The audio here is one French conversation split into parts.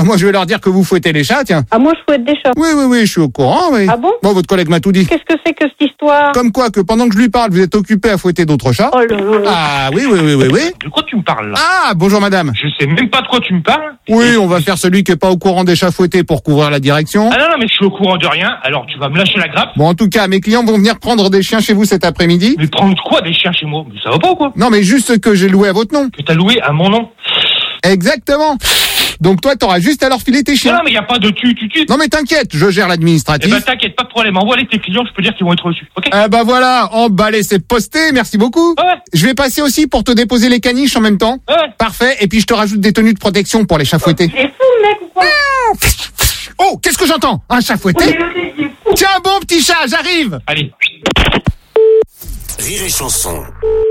moi je vais leur dire que vous fouettez les chats, tiens. Ah, moi, je fouette des chats. Oui, je suis au courant, oui. Ah bon? Bon, votre collègue m'a tout dit. Qu'est-ce que c'est que cette histoire? Comme quoi, que pendant que je lui parle, vous êtes occupé à fouetter d'autres chats. Oh là là. Ah, oui. De quoi tu me parles, là? Ah, bonjour madame. Je sais même pas de quoi tu me parles. Oui, on va faire celui qui est pas au courant des chats fouettés pour couvrir la direction. Ah non, mais je suis au courant de rien, alors tu vas me lâcher la grappe. Bon, en tout cas, mes clients vont venir prendre des chiens chez vous cet après-midi. Mais prendre quoi, des chiens chez moi? Mais ça va pas ou quoi? Non, mais juste ce que j'ai loué à votre nom. Que t'as loué à mon nom. Exactement. Donc toi, t'auras juste à leur filer tes chiens. Non, mais y a pas de tu. Non, mais t'inquiète, je gère Eh l'administratif. ben t'inquiète, pas de problème, envoie-les tes clients, je peux dire qu'ils vont être reçus, ok? Voilà, emballé, c'est posté, merci beaucoup. Ouais. Je vais passer aussi pour te déposer les caniches en même temps. Ouais. Parfait, et puis je te rajoute des tenues de protection pour les chats fouettés. C'est fou, le mec, ou quoi? Oh, qu'est-ce que j'entends? Un chat fouetté? C'est fou. Tiens, bon petit chat, j'arrive. Allez. Rire et Chanson.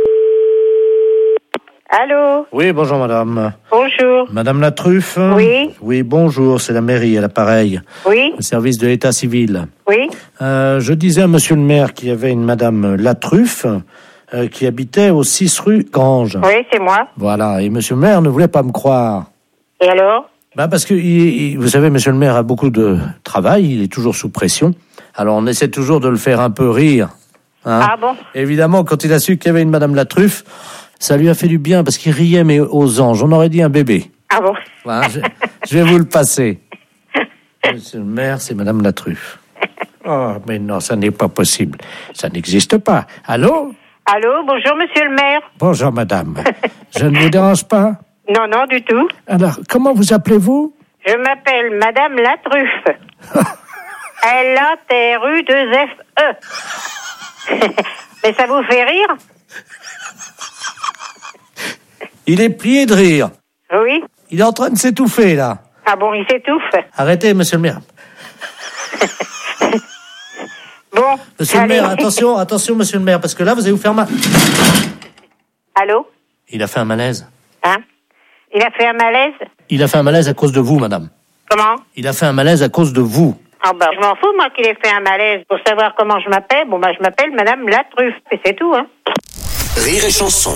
Allô? Oui, bonjour madame. Bonjour. Madame la Truffe? Oui. Oui, bonjour, c'est la mairie à l'appareil, Oui. le service de l'état civil. Oui. Je disais à monsieur le maire qu'il y avait une madame la Truffe qui habitait au 6 rue Gange. Oui, c'est moi. Voilà, et monsieur le maire ne voulait pas me croire. Et alors? Parce que, vous savez, monsieur le maire a beaucoup de travail, il est toujours sous pression. Alors on essaie toujours de le faire un peu rire. Hein. Ah bon? Évidemment, quand il a su qu'il y avait une madame la Truffe, ça lui a fait du bien parce qu'il riait, mais aux anges. On aurait dit un bébé. Ah bon? Voilà, je vais vous le passer. Monsieur le maire, c'est madame la Truffe. Oh, mais non, ça n'est pas possible. Ça n'existe pas. Allô? Allô? Bonjour, monsieur le maire. Bonjour, madame. Je ne vous dérange pas? Non, du tout. Alors, comment vous appelez-vous? Je m'appelle Madame la Truffe. L-A-T-R-U-2-F-E. Mais ça vous fait rire? Il est plié de rire. Oui. Il est en train de s'étouffer, là. Ah bon, il s'étouffe. Arrêtez, monsieur le maire. Bon. Monsieur allez. le maire, attention, monsieur le maire, parce que là, vous allez vous faire mal. Allô? Il a fait un malaise. Hein? Il a fait un malaise? Il a fait un malaise à cause de vous, madame. Comment? Il a fait un malaise à cause de vous. Ah bah, je m'en fous, moi, qu'il ait fait un malaise. Pour savoir comment je m'appelle, je m'appelle Madame la Truffe. Et c'est tout, hein. Rire et Chanson.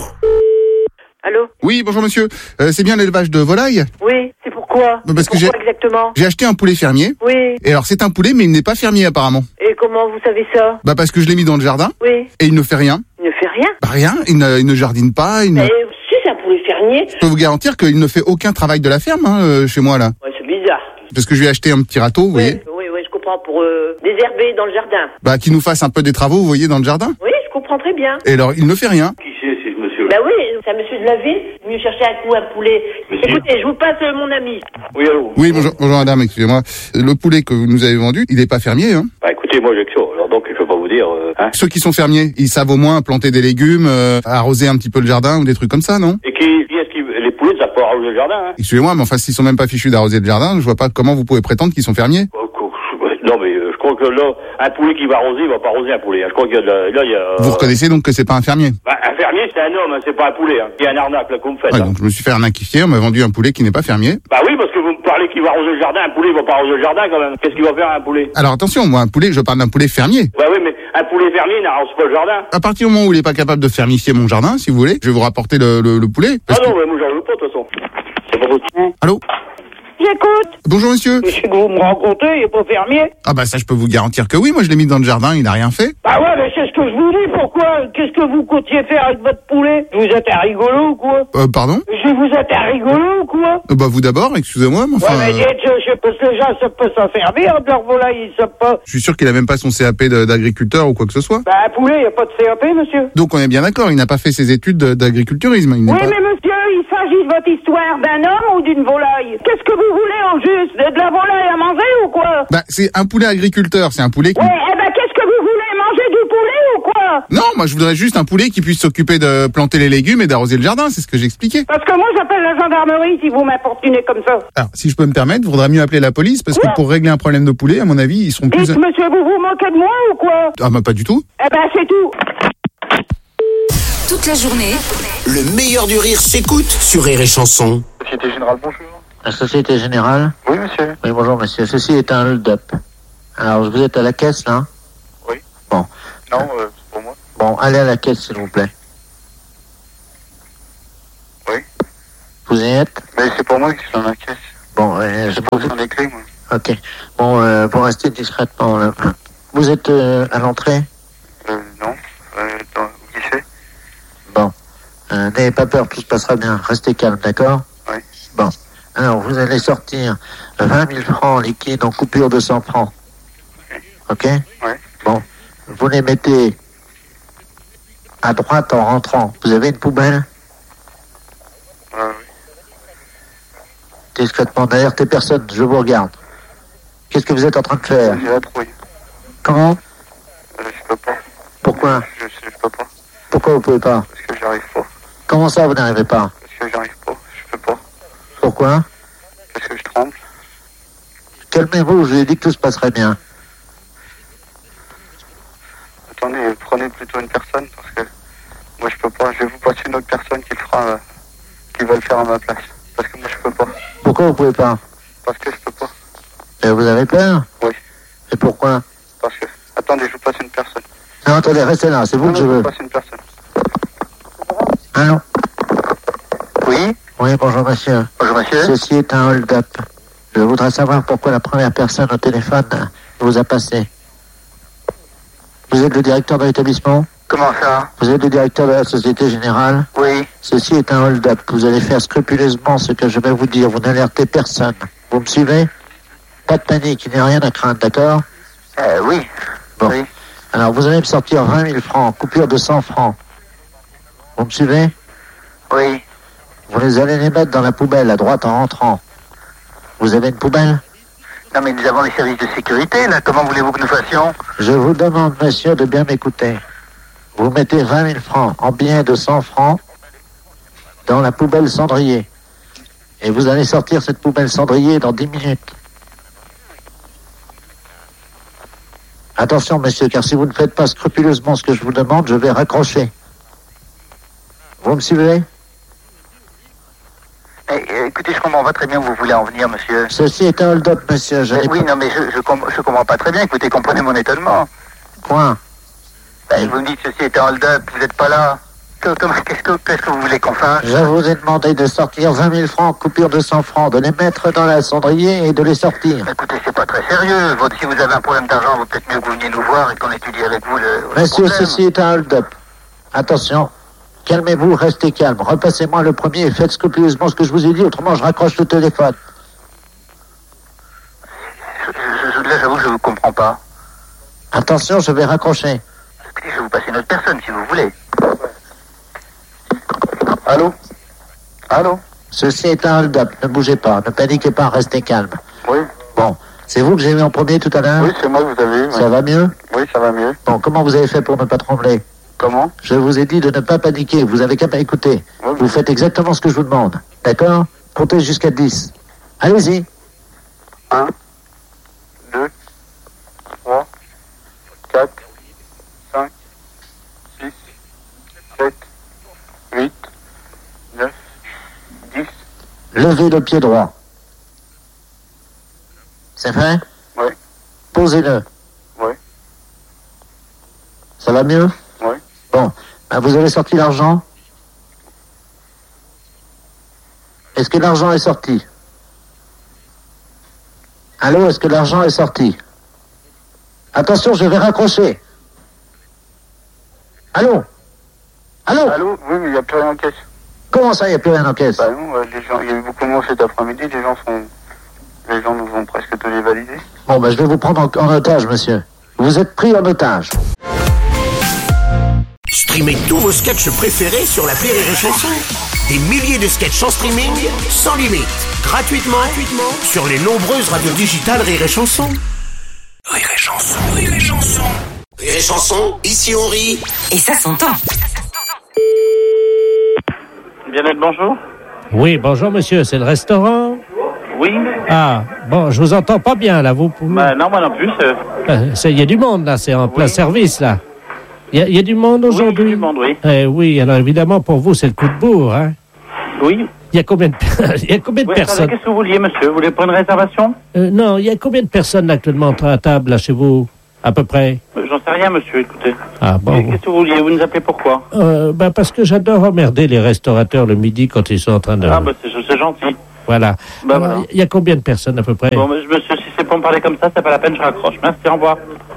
Allô? Oui, bonjour monsieur. C'est bien l'élevage de volailles? Oui, c'est pourquoi? Parce que Pourquoi exactement? j'ai acheté un poulet fermier. Oui. Et alors c'est un poulet, mais il n'est pas fermier apparemment. Et comment vous savez ça? Parce que je l'ai mis dans le jardin. Oui. Et il ne fait rien. Il ne fait rien? Rien, il ne jardine pas. Si, c'est un poulet fermier. Je peux vous garantir qu'il ne fait aucun travail de la ferme chez moi là. Ouais, c'est bizarre. Parce que je lui ai acheté un petit râteau, vous voyez. Oui, je comprends, pour désherber dans le jardin. Qui nous fasse un peu des travaux, vous voyez, dans le jardin. Oui, je comprends très bien. Et alors, il ne fait rien. Qui c'est ce monsieur? Oui, c'est un monsieur de la ville, venu chercher un coup un poulet. Monsieur. Écoutez, je vous passe mon ami. Oui, allô? Oui, bonjour madame, excusez-moi. Le poulet que vous nous avez vendu, il n'est pas fermier, hein. Écoutez, moi j'ai que ça. Alors donc, je peux pas vous dire, Ceux qui sont fermiers, ils savent au moins planter des légumes, arroser un petit peu le jardin ou des trucs comme ça, non? Et qui est-ce qui, les poulets, ça peut arroser le jardin, hein? Excusez-moi, mais enfin, s'ils sont même pas fichus d'arroser le jardin, je vois pas comment vous pouvez prétendre qu'ils sont fermiers. Non, mais je crois que là, un poulet qui va arroser, il va pas arroser un poulet. Je crois qu'il y a là, il y a... Vous reconnaissez donc que c'est pas un fermier? Un fermier, c'est un homme, hein, c'est pas un poulet, hein. Il y a un arnaque, là, que vous me faites, Ouais, là. donc je me suis fait arnaquifier, on m'a vendu un poulet qui n'est pas fermier. Oui, parce que vous me parlez qu'il va arroser le jardin, un poulet, il va pas arroser le jardin, quand même. Qu'est-ce qu'il va faire, un poulet? Alors attention, moi, un poulet, je parle d'un poulet fermier. Oui, mais un poulet fermier n'arrose pas le jardin. À partir du moment où il est pas capable de fermifier mon jardin, si vous voulez, je vais vous rapporter le poulet. Ah non, mais moi, j'en veux pas, de toute façon. C'est pas possible. Allô? J'écoute. Bonjour monsieur. Monsieur que vous me rencontrez, il est pas fermier. Ça je peux vous garantir que oui, moi je l'ai mis dans le jardin, il a rien fait. Ouais, mais c'est ce que je vous dis, pourquoi? Qu'est-ce que vous comptiez faire avec votre poulet? Vous êtes un rigolo ou quoi? Pardon? Vous êtes un rigolo ou quoi? Vous d'abord, excusez-moi, mais enfin... Ouais, mais dites, je pense que les gens savent pas s'en servir de leur volaille, ils savent pas. Je suis sûr qu'il a même pas son CAP d'agriculteur ou quoi que ce soit. Un poulet, il n'y a pas de CAP, monsieur. Donc on est bien d'accord, il n'a pas fait ses études d'agriculturisme. Oui, mais monsieur, il s'agit de votre histoire d'un homme ou d'une volaille? Qu'est-ce que vous voulez en juste? De la volaille à manger ou quoi? C'est un poulet agriculteur, c'est un poulet qui... Ouais, qu'est-ce que vous voulez? Manger du poulet ou quoi? Non, moi je voudrais juste un poulet qui puisse s'occuper de planter les légumes et d'arroser le jardin, c'est ce que j'expliquais. Parce que moi j'appelle la gendarmerie si vous m'importunez comme ça. Alors, si je peux me permettre, vaudrait mieux appeler la police, parce que pour régler un problème de poulet, à mon avis, ils seront plus... Dites, monsieur, vous vous moquez de moi ou quoi? Pas du tout. C'est tout. Toute la journée, Le meilleur du rire s'écoute sur Rire et Chanson. Société Générale, bonjour. La Société Générale? Oui, monsieur. Oui, bonjour monsieur. Ceci est un hold-up. Alors, vous êtes à la caisse, là? Oui. Bon. Non, c'est pour moi. Bon, allez à la caisse, s'il vous plaît. Oui. Vous y êtes? Mais c'est pour moi qui suis dans la caisse. Bon, je peux vous... les clés, moi. Ok. Bon, pour rester discrètement, là. Vous êtes à l'entrée? Non. Dans le guichet. Bon. N'ayez pas peur, tout se passera bien. Restez calme, d'accord? Oui. Bon. Alors, vous allez sortir 20 000 francs liquides en coupure de 100 francs. Ok? Oui. Bon. Vous les mettez à droite en rentrant. Vous avez une poubelle? Oui. Discrètement, derrière tes personnes, je vous regarde. Qu'est-ce que vous êtes en train de faire? J'ai la trouille. Comment? Je peux pas. Pourquoi? Je peux pas. Pourquoi vous pouvez pas? Parce que j'arrive pas. Comment ça, vous n'arrivez pas? Parce que j'arrive pas. Je peux pas. Pourquoi? Parce que je tremble. Calmez-vous, je vous ai dit que tout se passerait bien. Attendez, prenez plutôt une personne parce que moi je peux pas. Je vais vous passer une autre personne qui le fera, qui va le faire à ma place. Parce que moi je peux pas. Pourquoi vous pouvez pas? Parce que je peux pas. Et vous avez peur? Oui. Et pourquoi? Parce que. Attendez, je vous passe une personne. Non, attendez, restez là, c'est vous Non, que je je veux. vous passe une personne. Allô? Oui. Oui, bonjour monsieur. Bonjour monsieur. Ceci est un hold-up. Je voudrais savoir pourquoi la première personne au téléphone vous a passé. Vous êtes le directeur de l'établissement? Comment ça? Vous êtes le directeur de la Société Générale? Oui. Ceci est un hold-up. Vous allez faire scrupuleusement ce que je vais vous dire. Vous n'alertez personne. Vous me suivez? Pas de panique, il n'y a rien à craindre, d'accord? Oui. Bon. Oui. Alors, vous allez me sortir 20 000 francs, coupure de 100 francs. Vous me suivez? Oui. Vous allez les mettre dans la poubelle, à droite en rentrant. Vous avez une poubelle? Non mais nous avons les services de sécurité là. Comment voulez-vous que nous fassions? Je vous demande, monsieur, de bien m'écouter. Vous mettez 20 000 francs en billets de 100 francs dans la poubelle cendrier. Et vous allez sortir cette poubelle cendrier dans 10 minutes. Attention, monsieur, car si vous ne faites pas scrupuleusement ce que je vous demande, je vais raccrocher. Vous me suivez? Écoutez, je comprends pas très bien où vous voulez en venir, monsieur. Ceci est un hold-up, monsieur. Oui, non, mais je comprends pas très bien. Écoutez, comprenez mon étonnement. Quoi? Vous me dites ceci est un hold-up, vous n'êtes pas là. Qu'est-ce que vous voulez qu'on fasse? Je vous ai demandé de sortir 20 000 francs, coupure de 100 francs, de les mettre dans la cendrier et de les sortir. Écoutez, c'est pas très sérieux. Si vous avez un problème d'argent, vaut peut-être mieux que vous veniez nous voir et qu'on étudie avec vous le Monsieur, problème. ceci est un hold-up. Attention, calmez-vous, restez calme. Repassez-moi le premier et faites scrupuleusement ce que je vous ai dit, autrement je raccroche le téléphone. Là, j'avoue que je vous comprends pas. Attention, je vais raccrocher. Écoutez, je vais vous passer une autre personne, si vous voulez. Allô? Allô? Ceci est un hold-up, ne bougez pas, ne paniquez pas, restez calme. Oui. Bon, c'est vous que j'ai mis en premier tout à l'heure? Oui, c'est moi que vous avez eu. Ça va mieux? Oui, ça va mieux. Bon, comment vous avez fait pour ne pas trembler? Comment? Je vous ai dit de ne pas paniquer, vous avez qu'à m'écouter. Oui. Vous faites exactement ce que je vous demande, d'accord? Comptez jusqu'à 10. Allez-y. 1, 2, 3, 4, 5, 6, 7, 8, 9, 10. Levez le pied droit. C'est fait? Oui. Posez-le. Oui. Ça va mieux? Oui. Bon, ben vous avez sorti l'argent? Est-ce que l'argent est sorti? Allô, est-ce que l'argent est sorti? Attention, je vais raccrocher. Allô? Allô? Allô? Oui, mais il n'y a plus rien en caisse. Comment ça, il n'y a plus rien en caisse? Bah non, les gens, il y a eu beaucoup de monde cet après-midi, les gens nous ont presque tous les validés. Bon, ben je vais vous prendre en otage, monsieur. Vous êtes pris en otage. Streamez tous vos sketchs préférés sur l'appli Rire et Chanson. Des milliers de sketchs en streaming, sans limite, gratuitement sur les nombreuses radios digitales Rire et Chanson. Rire et Chanson, Rire et Chanson. Rire et Chanson, ici on rit. Et ça s'entend. Bien-être, bonjour. Oui, bonjour monsieur, c'est le restaurant? Oui. Ah, bon, je vous entends pas bien là, vous pouvez... Bah non, moi non plus. Il y a du monde là, c'est en plein service là. Il y a du monde aujourd'hui? Oui, du monde, oui. Oui, alors évidemment pour vous c'est le coup de bourre, hein? Oui. Il y a combien de personnes? Qu'est-ce que vous vouliez, monsieur? Vous voulez prendre une réservation? Non, il y a combien de personnes là, actuellement à table là chez vous? À peu près? J'en sais rien, monsieur, écoutez. Ah bon? Qu'est-ce que vous vouliez? Vous nous appelez pourquoi? Parce que j'adore emmerder les restaurateurs le midi quand ils sont en train de... Ah bah c'est gentil. Voilà. Bah, Alors, voilà. il y a combien de personnes à peu près? Bon, monsieur, si c'est pour me parler comme ça, c'est pas la peine, je raccroche. Merci, au revoir.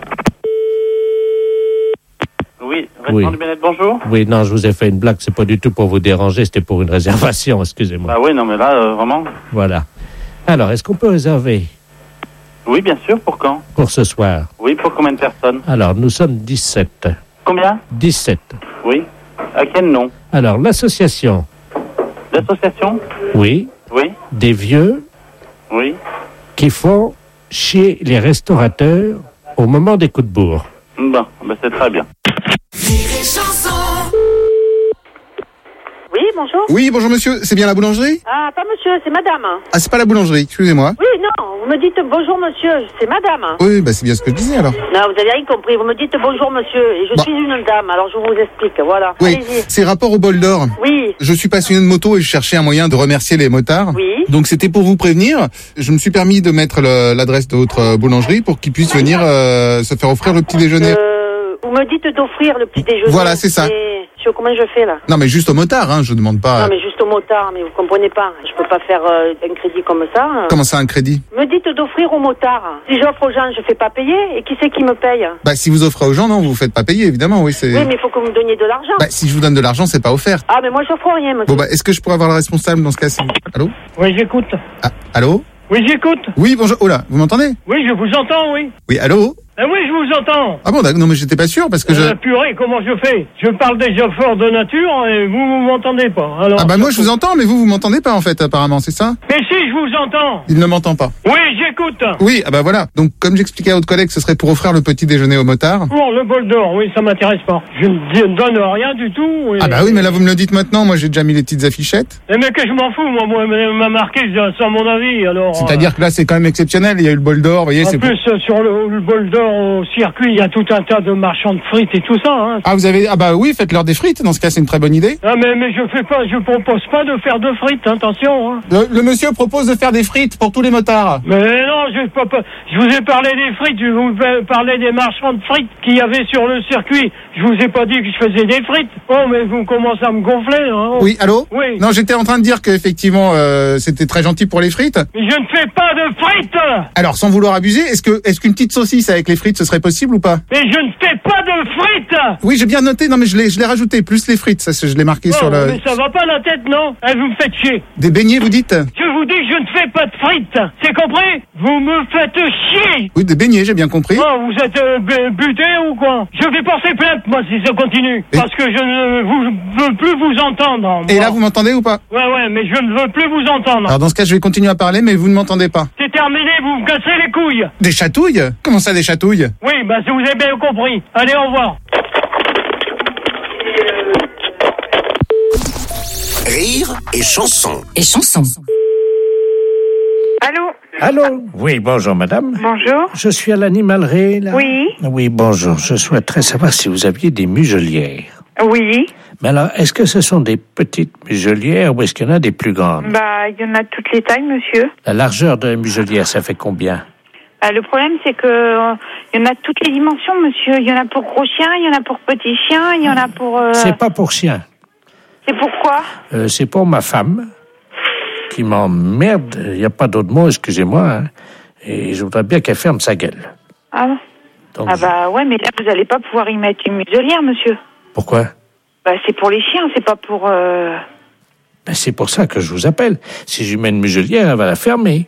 Oui, restaurant du Bien-être, bonjour. Oui, non, je vous ai fait une blague, c'est pas du tout pour vous déranger, c'était pour une réservation, excusez-moi. Bah oui, non, mais là, vraiment. Voilà. Alors, est-ce qu'on peut réserver Oui, bien sûr, pour quand? pour ce soir? Oui, pour combien de personnes? Alors, nous sommes 17. Combien? 17. Oui. À quel nom? Alors, l'association, L'association? oui, Oui. des vieux Oui. qui font chier les restaurateurs au moment des coups de bourre. Bon, bah c'est très bien. Oui, bonjour. Oui, bonjour monsieur, c'est bien la boulangerie? Ah, pas monsieur, c'est madame. Ah, c'est pas la boulangerie, excusez-moi. Oui, non, vous me dites bonjour monsieur, c'est madame. Oui, bah c'est bien ce que je disais alors. Non, vous avez rien compris, vous me dites bonjour monsieur, et je Bah. suis une dame, alors je vous explique, voilà. Oui, Allez-y. c'est rapport au bol d'or. Oui, Je suis passionné de moto et je cherchais un moyen de remercier les motards. oui. Donc c'était pour vous prévenir. Je me suis permis de mettre l'adresse de votre boulangerie pour qu'ils puissent venir se faire offrir le petit déjeuner. Vous me dites d'offrir le petit déjeuner. Voilà, c'est ça. Et comment je fais là? Non mais juste aux motards, hein, je demande pas. Non, mais juste au motard, mais vous comprenez pas. Je peux pas faire un crédit comme ça. Comment ça un crédit? Me dites d'offrir aux motards. Si j'offre aux gens, je fais pas payer. Et qui c'est qui me paye? Bah si vous offrez aux gens, non, vous vous faites pas payer évidemment, oui c'est. Oui, mais il faut que vous me donniez de l'argent. Bah si je vous donne de l'argent, c'est pas offert. Ah, mais moi j'offre rien, monsieur. Bon bah est-ce que je pourrais avoir le responsable dans ce cas-ci? Allô? Oui, j'écoute. Ah, allô? Oui, j'écoute. Oui, bonjour. Oh là, vous m'entendez? Oui, je vous entends, oui. Oui, allô? Oui, je vous entends. Ah bon, d'accord, non mais j'étais pas sûr parce que Purée, comment je fais? Je parle déjà fort de nature et vous m'entendez pas. Alors, Ah bah moi je vous entends, mais vous m'entendez pas en fait apparemment, c'est ça? Mais si, je vous entends. Il ne m'entend pas. Oui, j'écoute. Oui, ah bah voilà. Donc comme j'expliquais à votre collègue, ce serait pour offrir le petit déjeuner aux motards. Pour le bol d'or, oui, ça m'intéresse pas. Je ne donne rien du tout. Et... Ah bah oui, mais là vous me le dites maintenant, moi j'ai déjà mis les petites affichettes. Mais que je m'en fous, moi m'a marqué sans mon avis, alors... C'est-à-dire que là c'est quand même exceptionnel, il y a eu le bol d'or, vous voyez, En c'est plus, sur le bol d'or au circuit, il y a tout un tas de marchands de frites et tout ça, hein. Ah vous avez, ah bah oui, faites-leur des frites, dans ce cas c'est une très bonne idée. Ah, mais je propose pas de faire de frites, attention, hein. Le monsieur propose de faire des frites pour tous les motards. Mais non, je vous ai parlé des frites, je vous ai parlé des marchands de frites qu'il y avait sur le circuit. Je vous ai pas dit que je faisais des frites. Oh, mais vous commencez à me gonfler, hein. Oh. Oui, allô? Oui. Non, j'étais en train de dire qu'effectivement c'était très gentil pour les frites. Mais je ne fais pas de frites. Alors, sans vouloir abuser, est-ce qu'une petite saucisse avec les frites, ce serait possible ou pas? Mais je ne fais pas de frites. Oui, j'ai bien noté. Non, mais je l'ai rajouté, plus les frites. Ça, je l'ai marqué sur le... Mais ça va pas la tête, non? Vous me faites chier. Des beignets, vous dites? Je vous dis que je ne fais pas de frites. C'est compris? Vous me faites chier. Oui, des beignets, j'ai bien compris. Oh, vous êtes buté ou quoi? Je vais porter plainte, moi, si ça continue. Parce que je ne veux plus vous entendre. Et là, vous m'entendez ou pas? Ouais, mais je ne veux plus vous entendre. Alors, dans ce cas, je vais continuer à parler, mais vous ne m'entendez pas. C'est terminé, vous me cassez les couilles. Des chatouilles? Comment ça, des chatouilles? Oui, bah, si vous avez bien compris. Allez, au revoir. Rire et chanson. Et chanson. Allô? Allô? Oui, bonjour madame. Bonjour. Je suis à l'animalerie, là. Oui. Oui, bonjour. Je souhaiterais savoir si vous aviez des muselières. Oui. Mais alors, est-ce que ce sont des petites muselières ou est-ce qu'il y en a des plus grandes? Bah, il y en a de toutes les tailles, monsieur. La largeur de la muselière, ça fait combien? Le problème, c'est que il y en a de toutes les dimensions, monsieur. Il y en a pour gros chiens, il y en a pour petits chiens, il y en a pour... C'est pas pour chien. C'est pourquoi? C'est pour ma femme qui m'emmerde. Il n'y a pas d'autre mot, excusez-moi. Hein. Et je voudrais bien qu'elle ferme sa gueule. Ah bon? Donc, Ah bah ouais, mais là, vous n'allez pas pouvoir y mettre une muselière, monsieur. Pourquoi? Bah, c'est pour les chiens, c'est pas pour... Ben, c'est pour ça que je vous appelle. Si je lui mets une muselière, elle va la fermer.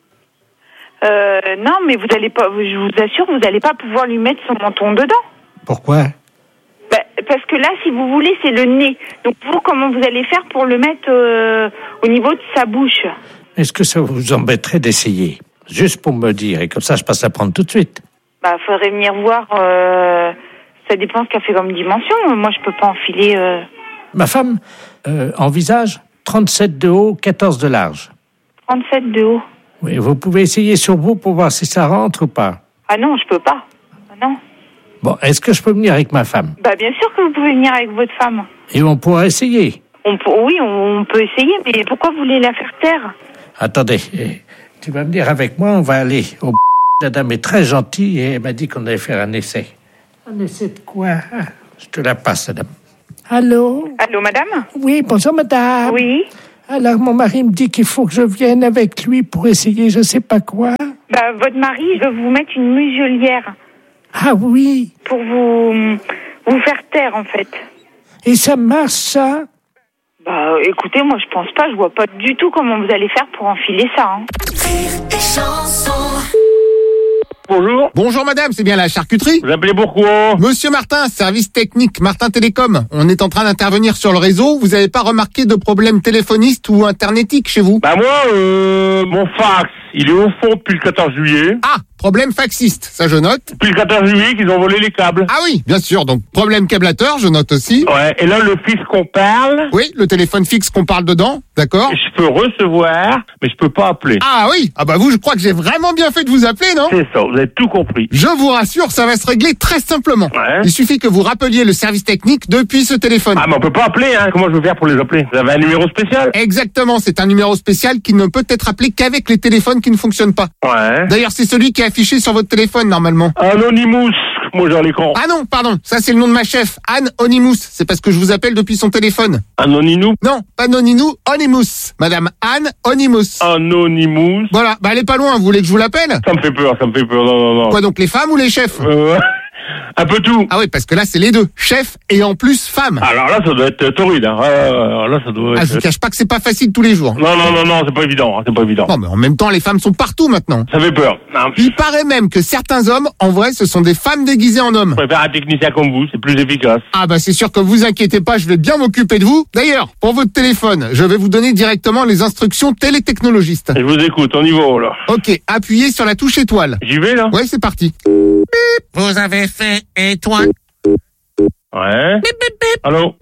Non, mais vous allez pas... Je vous assure, vous n'allez pas pouvoir lui mettre son menton dedans. Pourquoi? Bah, parce que là, si vous voulez, c'est le nez. Donc, vous, comment vous allez faire pour le mettre au niveau de sa bouche? Est-ce que ça vous embêterait d'essayer? Juste pour me dire, et comme ça, je passe à prendre tout de suite. Bah, faudrait venir voir... Ça dépend ce qu'elle fait comme dimension. Moi, je peux pas enfiler... Ma femme envisage 37 de haut, 14 de large. 37 de haut. Oui, vous pouvez essayer sur vous pour voir si ça rentre ou pas. Ah non, je peux pas. Ah non. Bon, est-ce que je peux venir avec ma femme? Bah, bien sûr que vous pouvez venir avec votre femme. Et on pourra essayer. Oui, on peut essayer, mais pourquoi vous voulez la faire taire? Attendez, tu vas venir avec moi, on va aller au... La dame est très gentille et elle m'a dit qu'on allait faire un essai. Un essai de quoi? Je te la passe, madame. Allô? Allô, madame? Oui, bonjour, madame. Oui. Alors mon mari me dit qu'il faut que je vienne avec lui pour essayer je sais pas quoi. Bah, votre mari veut vous mettre une muselière. Ah oui. Pour vous faire taire, en fait. Et ça marche, ça? Bah, écoutez, moi, je pense pas. Je vois pas du tout comment vous allez faire pour enfiler ça. Hein. Bonjour. Bonjour madame, c'est bien la charcuterie? Vous appelez pourquoi? Monsieur Martin, service technique, Martin Télécom. On est en train d'intervenir sur le réseau. Vous avez pas remarqué de problème téléphoniste ou internetique chez vous? Bah moi, mon fax, il est au fond depuis le 14 juillet. Ah, problème faxiste, ça je note. Depuis le 14 juillet qu'ils ont volé les câbles. Ah oui, bien sûr, donc problème câblateur, je note aussi. Ouais, et là le fixe qu'on parle. Oui, le téléphone fixe qu'on parle dedans, d'accord. Je peux recevoir, mais je peux pas appeler. Ah oui, ah bah vous, je crois que j'ai vraiment bien fait de vous appeler, non? C'est ça, vous avez tout compris. Je vous rassure, ça va se régler très simplement. Ouais. Il suffit que vous rappeliez le service technique depuis ce téléphone. Ah mais on peut pas appeler, hein. Comment je veux faire pour les appeler? Vous avez un numéro spécial? Exactement, c'est un numéro spécial qui ne peut être appelé qu'avec les téléphones qui ne fonctionnent pas. Ouais. D'ailleurs, c'est celui qui est affiché sur votre téléphone normalement. Anonymous, moi j'ai l'écran. Ah non, pardon, ça c'est le nom de ma chef, Anne Onymous. C'est parce que je vous appelle depuis son téléphone. Anonymous? Non, pas Noninou, Onymous. Madame Anne Onymous. Anonymous. Voilà, bah elle est pas loin, vous voulez que je vous l'appelle? Ça me fait peur, non. Quoi donc, les femmes ou les chefs? Un peu tout. Ah oui, parce que là c'est les deux, chef et en plus femme. Alors là ça doit être torride, hein. Là ça doit être... Ah, je vous cache pas que c'est pas facile tous les jours. Non, c'est pas évident, hein. C'est pas évident. Non, mais en même temps, les femmes sont partout maintenant. Ça fait peur. Non. Il paraît même que certains hommes, en vrai, ce sont des femmes déguisées en hommes. Je préfère un technicien comme vous, c'est plus efficace. Ah bah c'est sûr que vous inquiétez pas, je vais bien m'occuper de vous. D'ailleurs, pour votre téléphone, je vais vous donner directement les instructions télétechnologistes. Je vous écoute, on y va là. Ok, appuyez sur la touche étoile. J'y vais là? Ouais, c'est parti. Vous avez fait étoile. Ouais. Allô?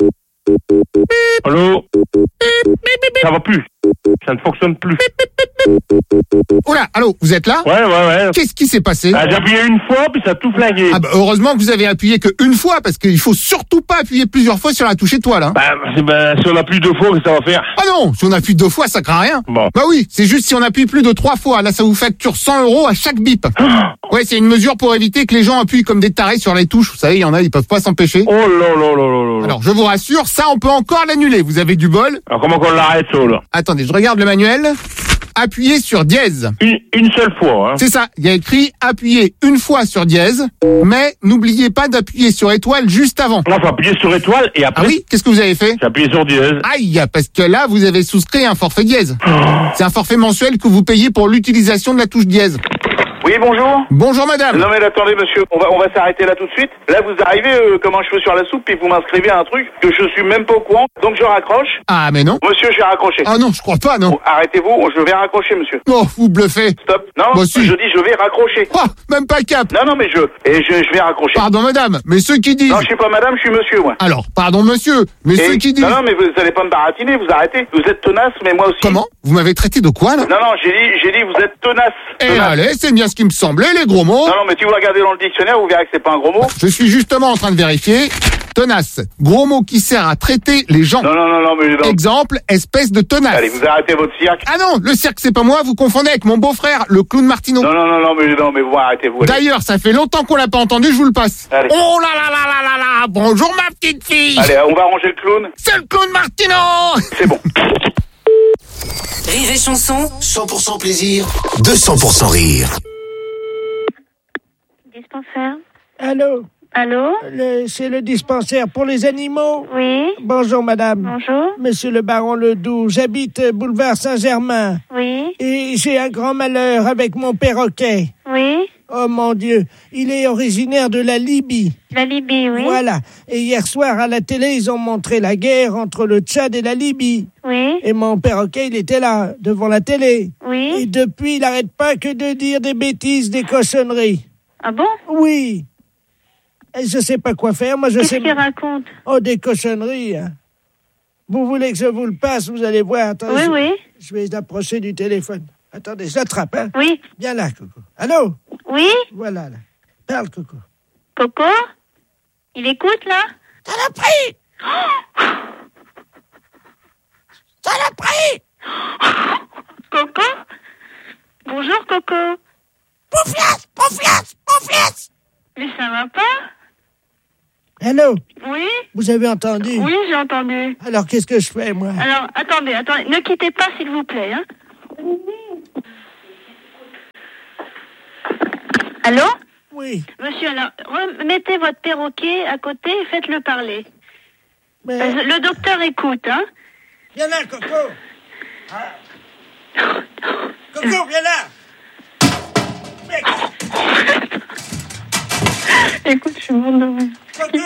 Allô? Ça va plus. Ça ne fonctionne plus. Oula, allô, vous êtes là? Ouais. Qu'est-ce qui s'est passé? J'ai appuyé une fois, puis ça a tout flingué. Ah bah heureusement que vous avez appuyé qu'une fois, parce qu'il faut surtout pas appuyer plusieurs fois sur la touche étoile. Hein. Si on appuie 2 fois, qu'est-ce que ça va faire? Ah non, si on appuie 2 fois, ça craint rien. Bon. Bah oui, c'est juste si on appuie plus de 3 fois, là ça vous facture 100 € à chaque bip. Ouais, c'est une mesure pour éviter que les gens appuient comme des tarés sur les touches. Vous savez, il y en a, ils peuvent pas s'empêcher. Oh là. Alors, je vous rassure, ça, on peut encore l'annuler. Vous avez du bol. Alors, comment qu'on l'arrête, ça, là? Attendez, je regarde le manuel. Appuyez sur dièse. Une seule fois, hein? C'est ça. Il y a écrit appuyez une fois sur dièse, mais n'oubliez pas d'appuyer sur étoile juste avant. Non, faut appuyer sur étoile et après. Ah oui? Qu'est-ce que vous avez fait? J'ai appuyé sur dièse. Aïe, parce que là, vous avez souscrit un forfait dièse. C'est un forfait mensuel que vous payez pour l'utilisation de la touche dièse. Oui, bonjour. Bonjour madame. Non mais attendez monsieur, on va s'arrêter là tout de suite. Là vous arrivez comme un cheveu sur la soupe puis vous m'inscrivez à un truc que je suis même pas au courant. Donc je raccroche. Ah mais non. Monsieur, je vais raccrocher. Ah non, je crois pas, non. Arrêtez-vous, je vais raccrocher monsieur. Oh, vous bluffez. Stop. Non, Bah, si. je dis je vais raccrocher. Oh, même pas cap. Non mais je vais raccrocher. Pardon madame, mais ceux qui disent... Non, je suis pas madame, je suis monsieur moi. Alors, pardon monsieur, mais ceux qui disent... Non mais vous allez pas me baratiner, vous arrêtez. Vous êtes tenace, mais moi aussi. Comment? Vous m'avez traité de quoi là? Non, j'ai dit vous êtes tenace. Et allez, c'est bien ce qui me semblait, les gros mots. Non mais si vous regardez dans le dictionnaire, vous verrez que c'est pas un gros mot. Je suis justement en train de vérifier. Tenace, gros mot qui sert à traiter les gens. Non, mais non. Exemple, espèce de tenace. Allez, vous arrêtez votre cirque. Ah non, le cirque c'est pas moi, vous confondez avec mon beau-frère, le clown Martineau. Non, mais vous arrêtez-vous. D'ailleurs, ça fait longtemps qu'on l'a pas entendu, je vous le passe. Allez. Oh là là là là là là, bonjour ma petite fille. Allez, on va ranger le clown. C'est le clown Martineau. C'est bon. Rire et chanson, 100% plaisir, 200% rire. Dispensaire. Allô? Allô? C'est le dispensaire pour les animaux? Oui. Bonjour, madame. Bonjour. Monsieur le baron Ledoux, j'habite boulevard Saint-Germain. Oui. Et j'ai un grand malheur avec mon perroquet. Oui. Oh mon Dieu, il est originaire de la Libye. La Libye, oui. Voilà. Et hier soir, à la télé, ils ont montré la guerre entre le Tchad et la Libye. Oui. Et mon perroquet, il était là, devant la télé. Oui. Et depuis, il n'arrête pas que de dire des bêtises, des cochonneries. Ah bon? Oui. Et je sais pas quoi faire, moi je sais... Qu'est-ce qu'il raconte? Oh, des cochonneries, hein. Vous voulez que je vous le passe, vous allez voir. Attendez, Oui. Je vais l'approcher du téléphone. Attendez, j'attrape, hein. Oui. Viens là, Coco. Allô? Oui. Voilà, là. Parle, Coco. Coco? Il écoute, là? Ça l'a pris! Ça l'a pris! Coco? Bonjour, Coco. Pouffias! Mais ça va pas? Allô? Oui? Vous avez entendu? Oui, j'ai entendu. Alors, qu'est-ce que je fais, moi? Alors, attendez, ne quittez pas, s'il vous plaît, hein. Allô? Oui. Monsieur, alors, remettez votre perroquet à côté et faites-le parler. Mais... Le docteur écoute, hein. Viens là, Coco. Coco, viens là. Écoute, je suis morte de rire. Coco.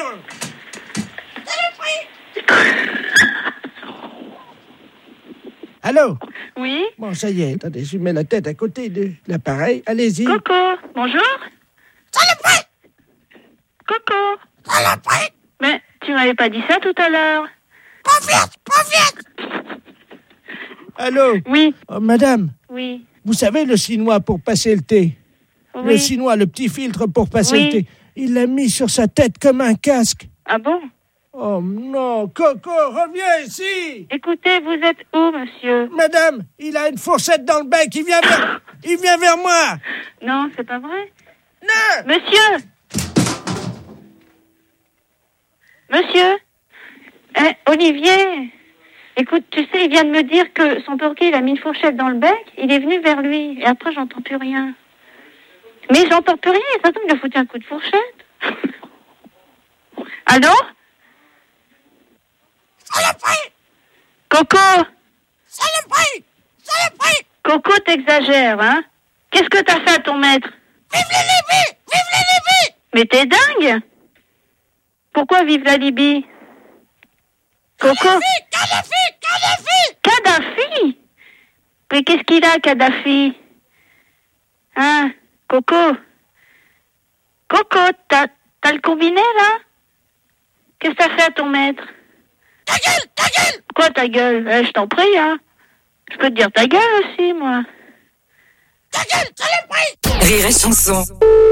Allô? Oui? Bon, ça y est, attendez, je mets la tête à côté de l'appareil. Allez-y. Coco, bonjour? Saloperie! Coco! Saloperie! Mais tu m'avais pas dit ça tout à l'heure. Pas vite! Allô? Oui. Oh, madame? Oui. Vous savez le chinois pour passer le thé? Oui. Le chinois, le petit filtre pour passer Oui. le thé. Il l'a mis sur sa tête comme un casque. Ah bon? Oh non, Coco, reviens ici! Écoutez, vous êtes où, monsieur? Madame, il a une fourchette dans le bec, il vient vers moi! Non, c'est pas vrai. Non! Monsieur! Monsieur? Olivier! Écoute, tu sais, il vient de me dire que son perroquet, il a mis une fourchette dans le bec, il est venu vers lui, et après, j'entends plus rien. Mais j'entends plus rien, ça tombe, il a foutu un coup de fourchette. Allô? Saloperie! Coco! Saloperie! Coco, t'exagères, hein? Qu'est-ce que t'as fait à ton maître? Vive la Libye! Vive la Libie! Mais t'es dingue! Pourquoi vive la Libye? Coco? Kadhafi! Mais qu'est-ce qu'il a, Kadhafi? Hein? Coco? Coco, t'as le combiné, là? Qu'est-ce que t'as fait à ton maître? Ta gueule! Quoi, ta gueule? Je t'en prie, hein? Je peux te dire ta gueule aussi, moi. Ta gueule, saloperie! Rire et chanson.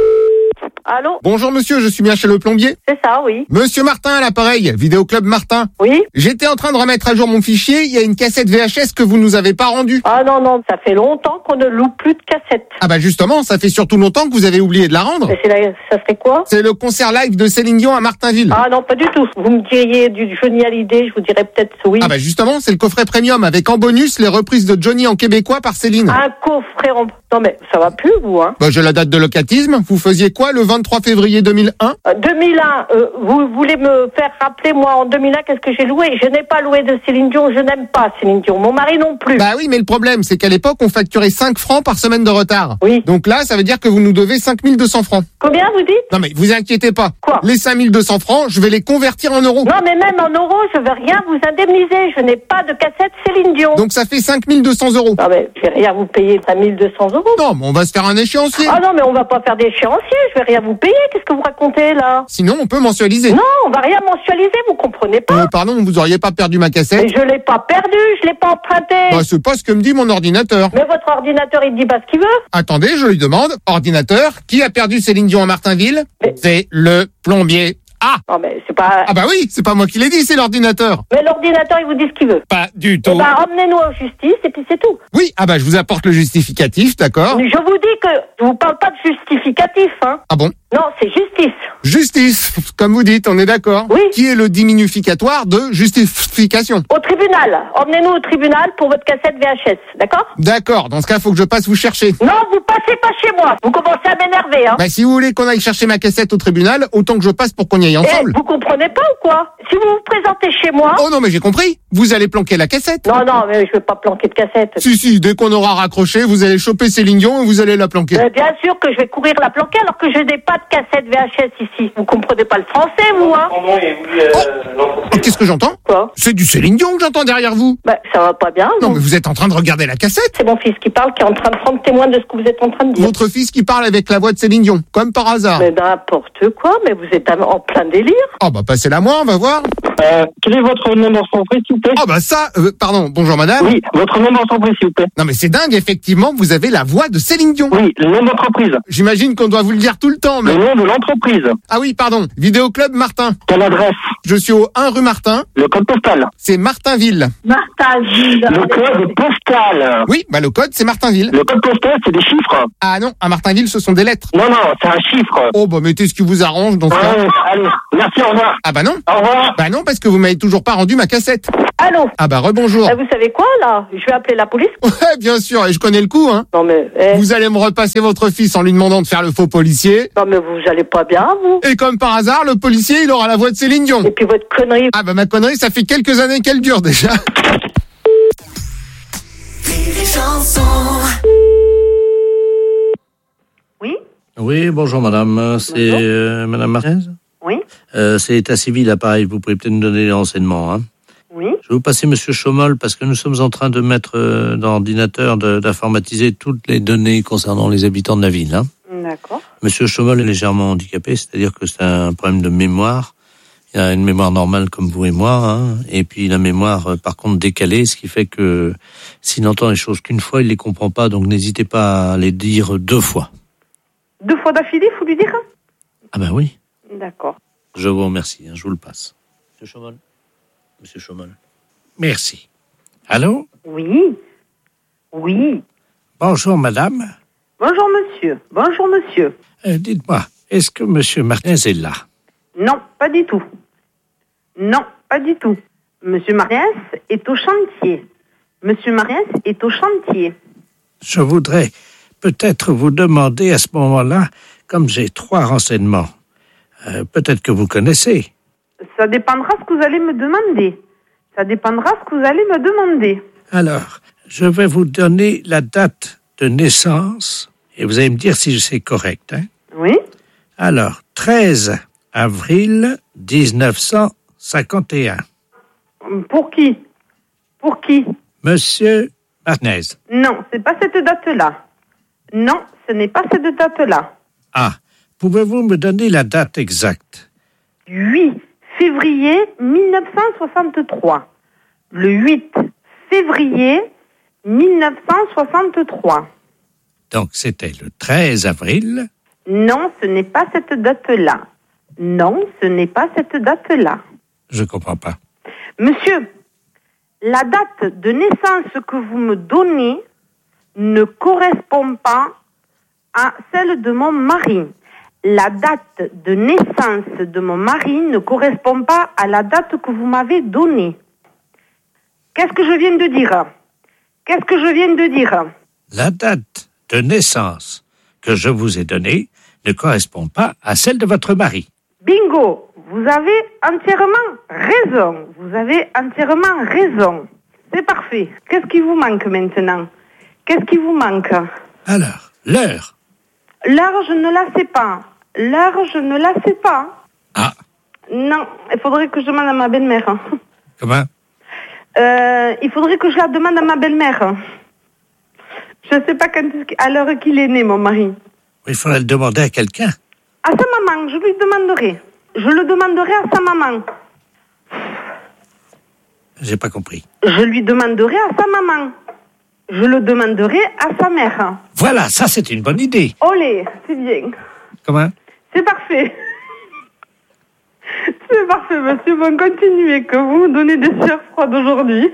Allô? Bonjour monsieur, je suis bien chez le plombier. C'est ça, oui. Monsieur Martin à l'appareil, Vidéoclub Martin. Oui? J'étais en train de remettre à jour mon fichier, il y a une cassette VHS que vous nous avez pas rendue. Ah non, ça fait longtemps qu'on ne loue plus de cassettes. Ah bah justement, ça fait surtout longtemps que vous avez oublié de la rendre. Mais ça serait quoi? C'est le concert live de Céline Dion à Martinville. Ah non, pas du tout. Vous me diriez du Johnny Hallyday, je vous dirais peut-être oui. Ah bah justement, c'est le coffret premium avec en bonus les reprises de Johnny en québécois par Céline. Un coffret en... Non mais ça va plus, vous, hein? Bah j'ai la date de locatisme, vous faisiez quoi le 23 février 2001? 2001, vous voulez me faire rappeler, moi, en 2001, qu'est-ce que j'ai loué? Je n'ai pas loué de Céline Dion, je n'aime pas Céline Dion. Mon mari non plus. Bah oui, mais le problème, c'est qu'à l'époque, on facturait 5 francs par semaine de retard. Oui. Donc là, ça veut dire que vous nous devez 5200 francs. Combien, vous dites? Non mais vous inquiétez pas. Quoi? Les 5200 francs, je vais les convertir en euros. Non, mais même en euros, je vais rien vous indemniser. Je n'ai pas de cassette Céline Dion. Donc ça fait 5200 euros. Non, mais je vais rien vous payer 5200 euros. Non, mais on va se faire un échéancier. Ah non, mais on va pas faire d'échéancier. Je vais rien vous payer. Qu'est-ce que vous racontez, là? Sinon, on peut mensualiser. Non, on va rien mensualiser, vous comprenez pas? Pardon, vous auriez pas perdu ma cassette? Mais je l'ai pas perdu, je l'ai pas emprunté. Bah, c'est pas ce que me dit mon ordinateur. Mais votre ordinateur, il dit pas ce qu'il veut. Attendez, je lui demande. Ordinateur, qui a perdu Céline Dion à Martinville? C'est le plombier. Ah! Non, mais c'est pas... Ah bah oui, c'est pas moi qui l'ai dit, c'est l'ordinateur. Mais l'ordinateur, il vous dit ce qu'il veut. Pas du tout. Eh ben, emmenez-nous en justice et puis c'est tout. Oui, ah bah je vous apporte le justificatif, d'accord. Je vous dis que je vous parle pas de justificatif, hein. Ah bon? Non, c'est justice. Justice, comme vous dites, on est d'accord. Oui. Qui est le diminuficatoire de justification? Au tribunal. Emmenez-nous au tribunal pour votre cassette VHS, d'accord? D'accord, dans ce cas, faut que je passe vous chercher. Non, vous passez pas chez moi. Vous commencez à m'énerver, hein. Bah si vous voulez qu'on aille chercher ma cassette au tribunal, autant que je passe pour qu'on y aille ensemble. Vous comprenez pas ou quoi? Si vous vous présentez chez moi... Oh non, mais j'ai compris. Vous allez planquer la cassette. Non, mais je vais pas planquer de cassette. Si, dès qu'on aura raccroché, vous allez choper Céline Dion et vous allez la planquer. Bien sûr que je vais courir la planquer alors que je n'ai pas de cassette VHS ici. Vous comprenez pas le français, vous, hein? Oh, qu'est-ce que j'entends? Quoi? C'est du Céline Dion que j'entends derrière vous. Bah, ça va pas bien. Non, mais vous êtes en train de regarder la cassette. C'est mon fils qui parle, qui est en train de prendre témoin de ce que vous êtes en train de dire. Votre fils qui parle avec la voix de Céline Dion, comme par hasard. Mais n'importe quoi, mais vous êtes en plein délire. Oh bah passez-la moi, on va voir. Quel est votre nom d'entreprise, s'il vous plaît? Oh bah ça, pardon, bonjour madame. Oui, votre nom d'entreprise, s'il vous plaît. Non mais c'est dingue, effectivement, vous avez la voix de Céline Dion. Oui, le nom d'entreprise. J'imagine qu'on doit vous le dire tout le temps, mais... Le nom de l'entreprise. Ah oui, pardon, Vidéoclub Martin. Quelle adresse? Je suis au 1 rue Martin. Le code postal. C'est Martinville. Martinville. Le code postal. Oui, bah le code c'est Martinville. Le code postal, c'est des chiffres. Ah non, à Martinville ce sont des lettres. Non, c'est un chiffre. Oh bah mettez ce qui vous arrange dans ce cas. Allez, merci, au revoir. Ah bah non. Au revoir. Bah non, parce que vous m'avez toujours pas rendu ma cassette. Allô? Ah bah rebonjour. Vous savez quoi, là? Je vais appeler la police. Ouais, bien sûr, et je connais le coup, hein. Non, mais... Vous allez me repasser votre fils en lui demandant de faire le faux policier. Non, mais vous allez pas bien, vous? Et comme par hasard, le policier, il aura la voix de Céline Dion. Et puis votre connerie... Ah bah ma connerie, ça fait quelques années qu'elle dure déjà. Oui? Oui, bonjour madame. C'est madame Martinez? Oui? C'est état civil, appareil. Vous pouvez peut-être nous donner les renseignements, hein? Oui? Je vais vous passer monsieur Chaumol parce que nous sommes en train de mettre dans l'ordinateur, d'informatiser toutes les données concernant les habitants de la ville, hein? D'accord. Monsieur Chaumol est légèrement handicapé, c'est-à-dire que c'est un problème de mémoire. Il a une mémoire normale comme vous et moi, hein, et puis la mémoire, par contre, décalée, ce qui fait que s'il entend les choses qu'une fois, il les comprend pas, donc n'hésitez pas à les dire 2 fois. 2 fois d'affilée, faut lui dire? Ah ben oui. D'accord. Je vous remercie, hein, je vous le passe. Monsieur Chaumol. Monsieur Chaumol. Merci. Allô? Oui. Oui. Bonjour madame. Bonjour monsieur. Bonjour monsieur. Dites-moi, est-ce que monsieur Martinez est là? Non, pas du tout. Non, pas du tout. Monsieur Martinez est au chantier. Monsieur Martinez est au chantier. Je voudrais peut-être vous demander à ce moment-là, comme j'ai 3 renseignements, peut-être que vous connaissez. Ça dépendra ce que vous allez me demander. Ça dépendra ce que vous allez me demander. Alors, je vais vous donner la date de naissance et vous allez me dire si c'est correct, hein? Oui. Alors, 13 avril 1951. Pour qui? Pour qui? Monsieur Martinez. Non, c'est pas cette date-là. Non, ce n'est pas cette date-là. Ah, pouvez-vous me donner la date exacte? 8 février 1963. Le 8 février 1963. Donc, c'était le 13 avril. Non, ce n'est pas cette date-là. Non, ce n'est pas cette date-là. Je comprends pas. Monsieur, la date de naissance que vous me donnez ne correspond pas à celle de mon mari. La date de naissance de mon mari ne correspond pas à la date que vous m'avez donnée. Qu'est-ce que je viens de dire? Qu'est-ce que je viens de dire? La date de naissance que je vous ai donnée ne correspond pas à celle de votre mari. Bingo! Vous avez entièrement raison. Vous avez entièrement raison. C'est parfait. Qu'est-ce qui vous manque maintenant? Qu'est-ce qui vous manque? Alors, l'heure. L'heure, je ne la sais pas. L'heure, je ne la sais pas. Ah. Non, il faudrait que je demande à ma belle-mère. Comment? Il faudrait que je la demande à ma belle-mère. Je ne sais pas à l'heure qu'il est né, mon mari. Il faudrait le demander à quelqu'un. À sa maman, je lui demanderai. Je le demanderai à sa maman. J'ai pas compris. Je lui demanderai à sa maman. Je le demanderai à sa mère. Voilà, ça c'est une bonne idée. Olé, c'est bien. Comment? C'est parfait. C'est parfait, monsieur. Bon, continuez, que vous me donnez des sueurs froides aujourd'hui.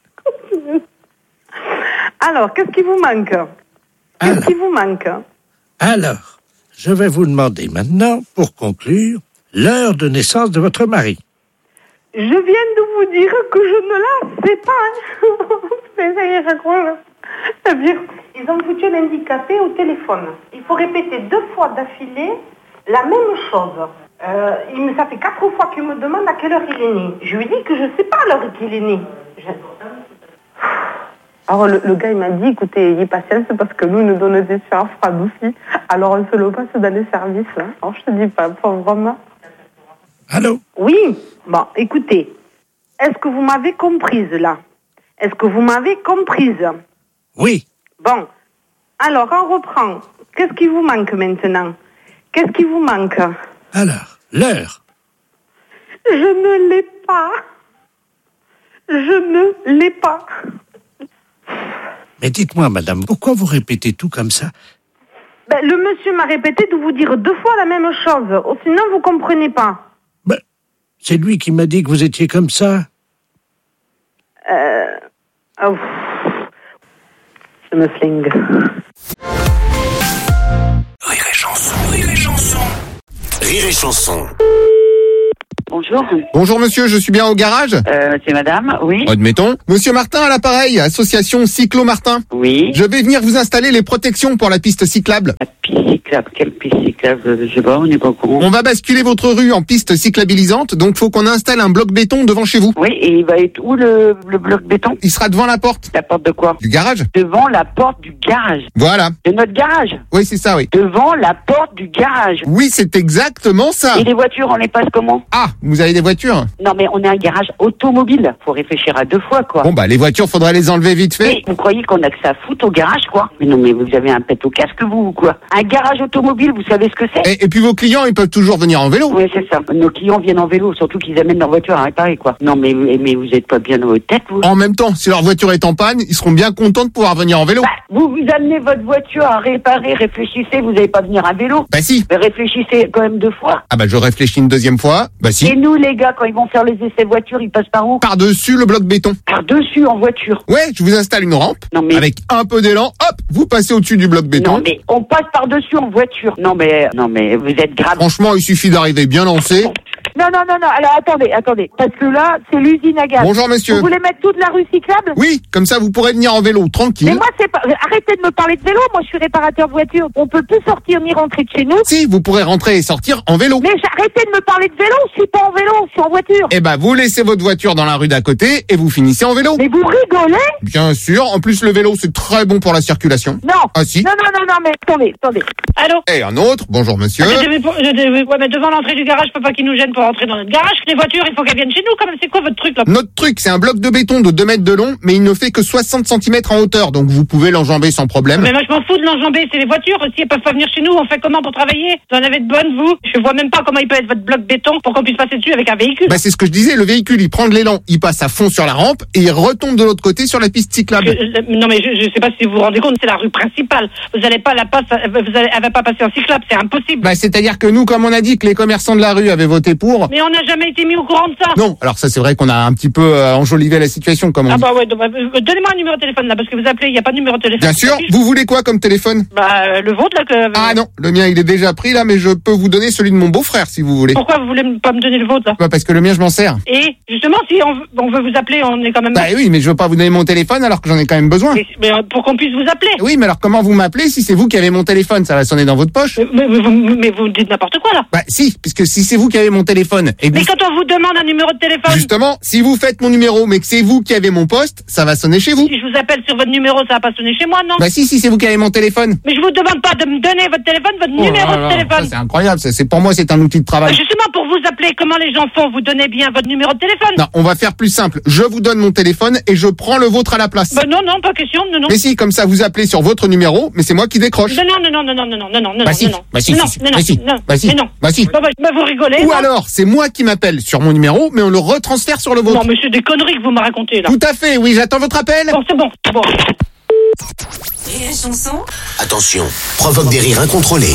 Alors, qu'est-ce qui vous manque? Qu'est-ce qui vous manque? Alors, je vais vous demander maintenant, pour conclure, l'heure de naissance de votre mari. Je viens de vous dire que je ne la sais pas. Mais ça y est, je crois. C'est-à-dire, ils ont foutu l'handicapé au téléphone. Il faut répéter 2 fois d'affilée la même chose. Ça fait 4 fois qu'il me demande à quelle heure il est né. Je lui dis que je ne sais pas à l'heure qu'il est né. Alors le gars il m'a dit, écoutez, ayez patience parce que nous nous donnons des sueurs froides aussi. Alors on se le passe dans les services. Hein. Alors je te dis pas vraiment. Allô? Oui. Bon, écoutez, est-ce que vous m'avez comprise là? Est-ce que vous m'avez comprise? Oui. Bon. Alors on reprend. Qu'est-ce qui vous manque maintenant? Qu'est-ce qui vous manque? Alors, l'heure. Je ne l'ai pas. Je ne l'ai pas. Mais dites-moi, madame, pourquoi vous répétez tout comme ça? Ben, le monsieur m'a répété de vous dire 2 fois la même chose. Sinon, vous comprenez pas. Ben, c'est lui qui m'a dit que vous étiez comme ça. Oh. Je me flingue. Rire et chanson, rire et chanson. Rire et chanson. Bonjour. Bonjour monsieur, je suis bien au garage? C'est madame, oui. Admettons. Monsieur Martin à l'appareil, association Cyclo Martin. Oui. Je vais venir vous installer les protections pour la piste cyclable. La piste cyclable, quelle piste cyclable? Je sais pas, on n'est pas au courant. On va basculer votre rue en piste cyclabilisante, donc faut qu'on installe un bloc béton devant chez vous. Oui, et il va être où le bloc béton? Il sera devant la porte. La porte de quoi? Du garage. Devant la porte du garage. Voilà. De notre garage? Oui, c'est ça, oui. Devant la porte du garage. Oui, c'est exactement ça. Et les voitures, on les passe comment? Ah, vous avez des voitures? Non, mais on est un garage automobile. Faut réfléchir à 2 fois, quoi. Bon, bah, les voitures, faudrait les enlever vite fait. Mais vous croyez qu'on a que ça à foutre au garage, quoi? Mais non, mais vous avez un pet au casque, vous, ou quoi? Un garage automobile, vous savez ce que c'est? Et puis vos clients, ils peuvent toujours venir en vélo. Oui, c'est ça. Nos clients viennent en vélo, surtout qu'ils amènent leur voiture à réparer, quoi. Non, mais vous êtes pas bien dans votre tête, vous? En même temps, si leur voiture est en panne, ils seront bien contents de pouvoir venir en vélo. Bah, vous amenez votre voiture à réparer, réfléchissez, vous n'allez pas venir à vélo. Bah si. Mais réfléchissez quand même 2 fois. Ah bah je réfléchis une 2e fois. Bah si. Et nous, les gars, quand ils vont faire les essais voitures, ils passent par où? Par-dessus le bloc béton. Par-dessus en voiture. Ouais, je vous installe une rampe. Non, mais... Avec un peu d'élan, hop, vous passez au-dessus du bloc béton. Non, mais on passe par-dessus en voiture. Non, mais vous êtes grave. Franchement, il suffit d'arriver bien lancé. Non, alors attendez. Parce que là, c'est l'usine à gaz. Bonjour monsieur. Vous voulez mettre toute la rue cyclable? Oui, comme ça vous pourrez venir en vélo, tranquille. Mais moi, c'est pas... Arrêtez de me parler de vélo, moi je suis réparateur de voiture. On peut plus sortir ni rentrer de chez nous. Si, vous pourrez rentrer et sortir en vélo. Mais arrêtez de me parler de vélo, je suis pas en vélo, je suis en voiture. Eh ben, vous laissez votre voiture dans la rue d'à côté et vous finissez en vélo. Mais vous rigolez? Bien sûr, en plus le vélo c'est très bon pour la circulation. Non. Ah si. Non, mais attendez. Allô? Et un autre, bonjour monsieur. Ouais, mais devant l'entrée du garage, faut pas qu'ils nous gênent pour rentrer dans notre garage. Les voitures, il faut qu'elles viennent chez nous, quand même. C'est quoi votre truc, là? Notre truc, c'est un bloc de béton de 2 mètres de long, mais il ne fait que 60 cm en hauteur, donc vous pouvez l'enjamber sans problème. Mais moi, je m'en fous de l'enjamber. C'est les voitures. Si elles peuvent pas venir chez nous, on fait comment pour travailler? Vous en avez de bonnes, vous? Je vois même pas comment il peut être votre bloc béton pour qu'on puisse passer dessus avec un véhicule. Bah, c'est ce que je disais, le véhicule, il prend de l'élan, il passe à fond sur la rampe, et il retombe de l'autre côté sur la piste cyclable. Non, mais je sais pas si vous vous rendez compte, c'est la rue principale. Vous allez pas elle va pas passer en cyclable, c'est impossible. Bah, c'est-à-dire que nous, comme on a dit que les commerçants de la rue avaient voté pour. Mais on n'a jamais été mis au courant de ça. Non, alors ça, c'est vrai qu'on a un petit peu enjolivé la situation, comme on dit. Ah bah ouais, donnez-moi un numéro de téléphone, là, parce que vous appelez, il n'y a pas de numéro de téléphone. Bien sûr, vous voulez quoi comme téléphone? Bah, le vôtre, là, que... Ah non, le mien, il est déjà pris, là, mais je peux vous donner celui de mon beau-frère, si vous voulez. Pourquoi vous voulez pas me donner le vôtre, là? Bah, parce que le mien, je m'en sers. Et, justement, si on veut vous appeler, on est quand même... Bah oui, mais je veux pas vous donner mon téléphone alors que j'en ai quand même besoin. Mais pour qu'on puisse vous appeler. Oui, mais alors comment vous m'appelez si c'est vous qui avez mon téléphone? Ça va sonner dans votre poche. Mais vous dites n'importe quoi, là. Bah si, puisque si c'est vous qui avez mon téléphone... Et mais quand on vous demande un numéro de téléphone... Justement, si vous faites mon numéro, mais que c'est vous qui avez mon poste, ça va sonner chez vous. Si je vous appelle sur votre numéro, ça va pas sonner chez moi, non? Bah si, c'est vous qui avez mon téléphone. Mais je vous demande pas de me donner votre téléphone, votre numéro de téléphone. Ça, c'est incroyable, c'est pour moi, c'est un outil de travail. Bah justement, pour vous appeler, comment les gens font? Vous donnez bien votre numéro de téléphone? Non, on va faire plus simple. Je vous donne mon téléphone et je prends le vôtre à la place. Bah non, pas question, non. Mais si, comme ça, vous appelez sur votre numéro, mais c'est moi qui décroche. Non. Bah si, Bah vous rigolez. Ou alors, c'est moi qui m'appelle sur mon numéro, mais on le retransfère sur le vôtre. Non, mais c'est des conneries que vous me racontez, là. Tout à fait, oui, j'attends votre appel. Bon, c'est bon. Et la chanson? Attention, provoque des rires incontrôlés.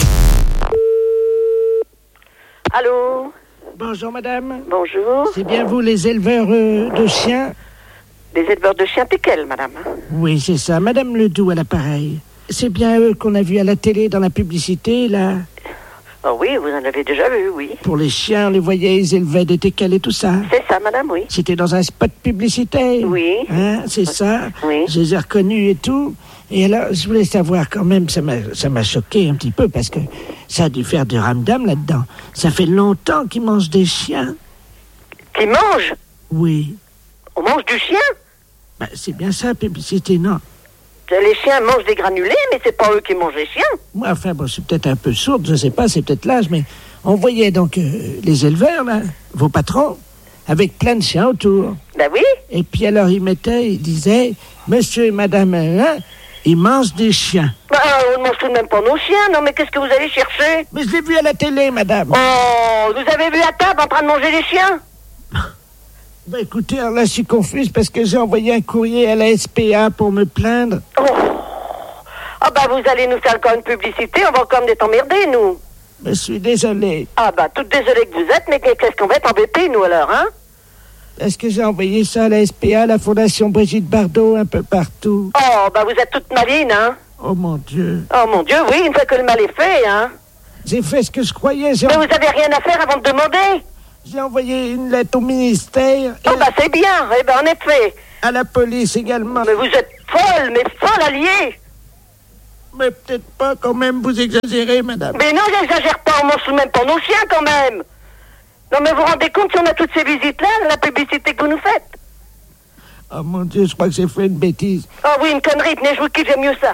Allô? Bonjour madame. Bonjour. C'est bien vous les éleveurs de chiens? Des éleveurs de chiens Teckel, madame. Oui, c'est ça. Madame Ledoux à l'appareil. C'est bien eux qu'on a vu à la télé dans la publicité, là? Oh oui, vous en avez déjà vu, oui. Pour les chiens, on les voyait, ils élevaient des teckels et tout ça. C'est ça, madame, oui. C'était dans un spot publicitaire. Oui. Hein, c'est ça. Oui. Je les ai reconnus et tout. Et alors, je voulais savoir quand même, ça m'a choqué un petit peu parce que ça a dû faire du ramdam là-dedans. Ça fait longtemps qu'ils mangent des chiens. Qu'ils mangent? Oui. On mange du chien? Bah, c'est bien ça, publicité, non? Les chiens mangent des granulés, mais c'est pas eux qui mangent les chiens. Moi, enfin, bon, c'est peut-être un peu sourde, je sais pas, c'est peut-être l'âge, mais on voyait donc les éleveurs, là, vos patrons, avec plein de chiens autour. Ben oui. Et puis alors, ils disaient, monsieur et madame, ils mangent des chiens. Bah, on ne mange tout de même pas nos chiens, non, mais qu'est-ce que vous allez chercher? Mais je l'ai vu à la télé, madame. Oh, vous avez vu à table en train de manger des chiens? Bah écoutez, alors là je suis confuse parce que j'ai envoyé un courrier à la SPA pour me plaindre. Oh. Ah bah vous allez nous faire encore une publicité, on va encore être emmerdés, nous. Je suis désolé. Ah bah toute désolée que vous êtes, mais qu'est-ce qu'on va être embêtés, nous, alors, hein? Est-ce que j'ai envoyé ça à la SPA, la Fondation Brigitte Bardot, un peu partout? Oh, bah vous êtes toute maline, hein? Oh mon Dieu. Oh mon Dieu, oui, une fois que le mal est fait, hein? J'ai fait ce que je croyais. Mais vous avez rien à faire avant de demander? J'ai envoyé une lettre au ministère. Oh bah c'est bien, eh ben en effet. À la police également. Mais vous êtes folle, mais folle alliée. Mais peut-être pas quand même, vous exagérez, madame. Mais non, j'exagère pas, on mange même pas nos chiens quand même. Non mais vous vous rendez compte si on a toutes ces visites-là, la publicité que vous nous faites? Oh mon Dieu, je crois que j'ai fait une bêtise. Oh oui, une connerie, tenez, je vous quitte, j'aime mieux ça.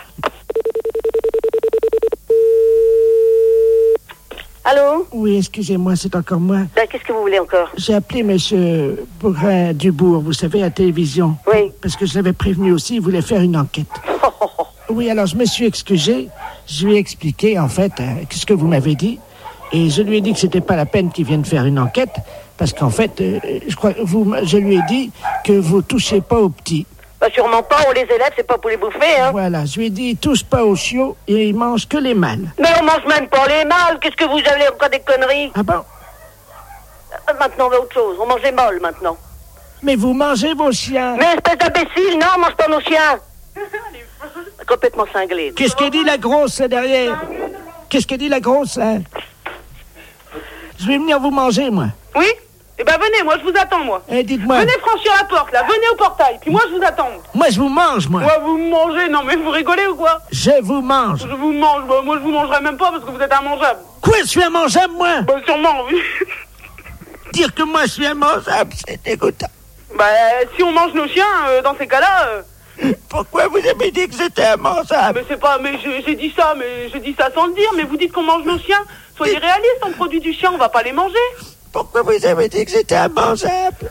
Allô? Oui, excusez-moi, c'est encore moi. Ben, qu'est-ce que vous voulez encore? J'ai appelé monsieur Bourrin-Dubourg, vous savez, à la télévision. Oui. Parce que je l'avais prévenu aussi, il voulait faire une enquête. Oui, alors je me suis excusé. Je lui ai expliqué, en fait, ce que vous m'avez dit. Et je lui ai dit que c'était pas la peine qu'il vienne faire une enquête. Parce qu'en fait, je lui ai dit que vous touchez pas aux petits. Bah sûrement pas, on les élève, c'est pas pour les bouffer, hein. Voilà, je lui ai dit, il touche pas aux chiots et il mange que les mâles. Mais on mange même pas les mâles, qu'est-ce que vous avez encore des conneries? Ah bon? Maintenant, on va autre chose, on mange les mâles maintenant. Mais vous mangez vos chiens. Mais espèce d'imbécile, non, on mange pas nos chiens. Complètement cinglé. Qu'est-ce qu'elle dit la grosse là derrière? Qu'est-ce qu'elle dit la grosse là? Je vais venir vous manger, moi. Oui? Eh ben venez, moi je vous attends, moi. Eh, dites-moi. Venez franchir la porte, là, venez au portail, puis moi je vous attends. Moi je vous mange, moi. Ouais, vous me mangez, non mais vous rigolez ou quoi? Je vous mange. Je vous mange, bah, moi je vous mangerai même pas parce que vous êtes immangeable. Quoi, je suis immangeable, moi? Bah sûrement, oui. Dire que moi je suis immangeable, c'est dégoûtant. Bah si on mange nos chiens, dans ces cas-là... Pourquoi vous avez dit que j'étais immangeable? Mais c'est pas... Mais j'ai dit ça, mais j'ai dit ça sans le dire, mais vous dites qu'on mange nos chiens. Soyez réalistes, on produit du chien, on va pas les manger. Pourquoi vous avez dit que j'étais immangeable?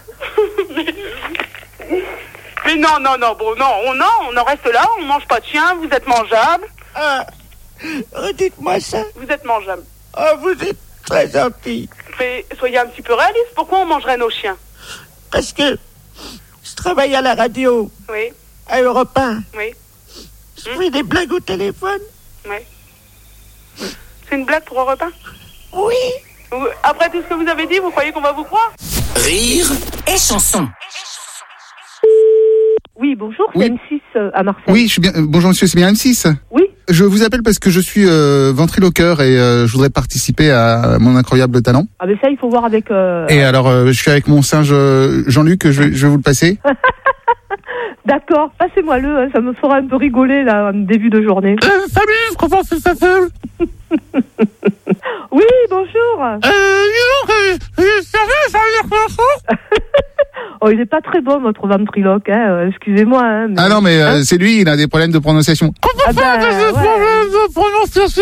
Mais non, bon, on en reste là, on mange pas de chien, vous êtes mangeable. Redites-moi ça. Vous êtes mangeable. Oh, vous êtes très gentil. Mais soyez un petit peu réaliste, pourquoi on mangerait nos chiens? Parce que je travaille à la radio. Oui. À Europe 1. Oui. Je fais des blagues au téléphone. Oui. C'est une blague pour Europe 1? Oui. Après tout ce que vous avez dit, vous croyez qu'on va vous croire? Rire et chanson. Oui, bonjour, c'est M6 à Marseille. Oui, je suis bien. Bonjour monsieur, c'est bien M6? Oui. Je vous appelle parce que je suis ventriloqueur et je voudrais participer à mon incroyable talent. Ah mais ça, il faut voir avec... Et alors, je suis avec mon singe Jean-Luc, je vais vous le passer. D'accord, passez-moi-le, hein, ça me fera un peu rigoler là, en début de journée. Salut, comment ça s'appelle? Oui, bonjour. Oh, il est pas très bon, votre ventriloque, hein, excusez-moi. Hein, mais... Ah non, mais c'est lui, il a des problèmes de prononciation. Ah ben, des problèmes de prononciation?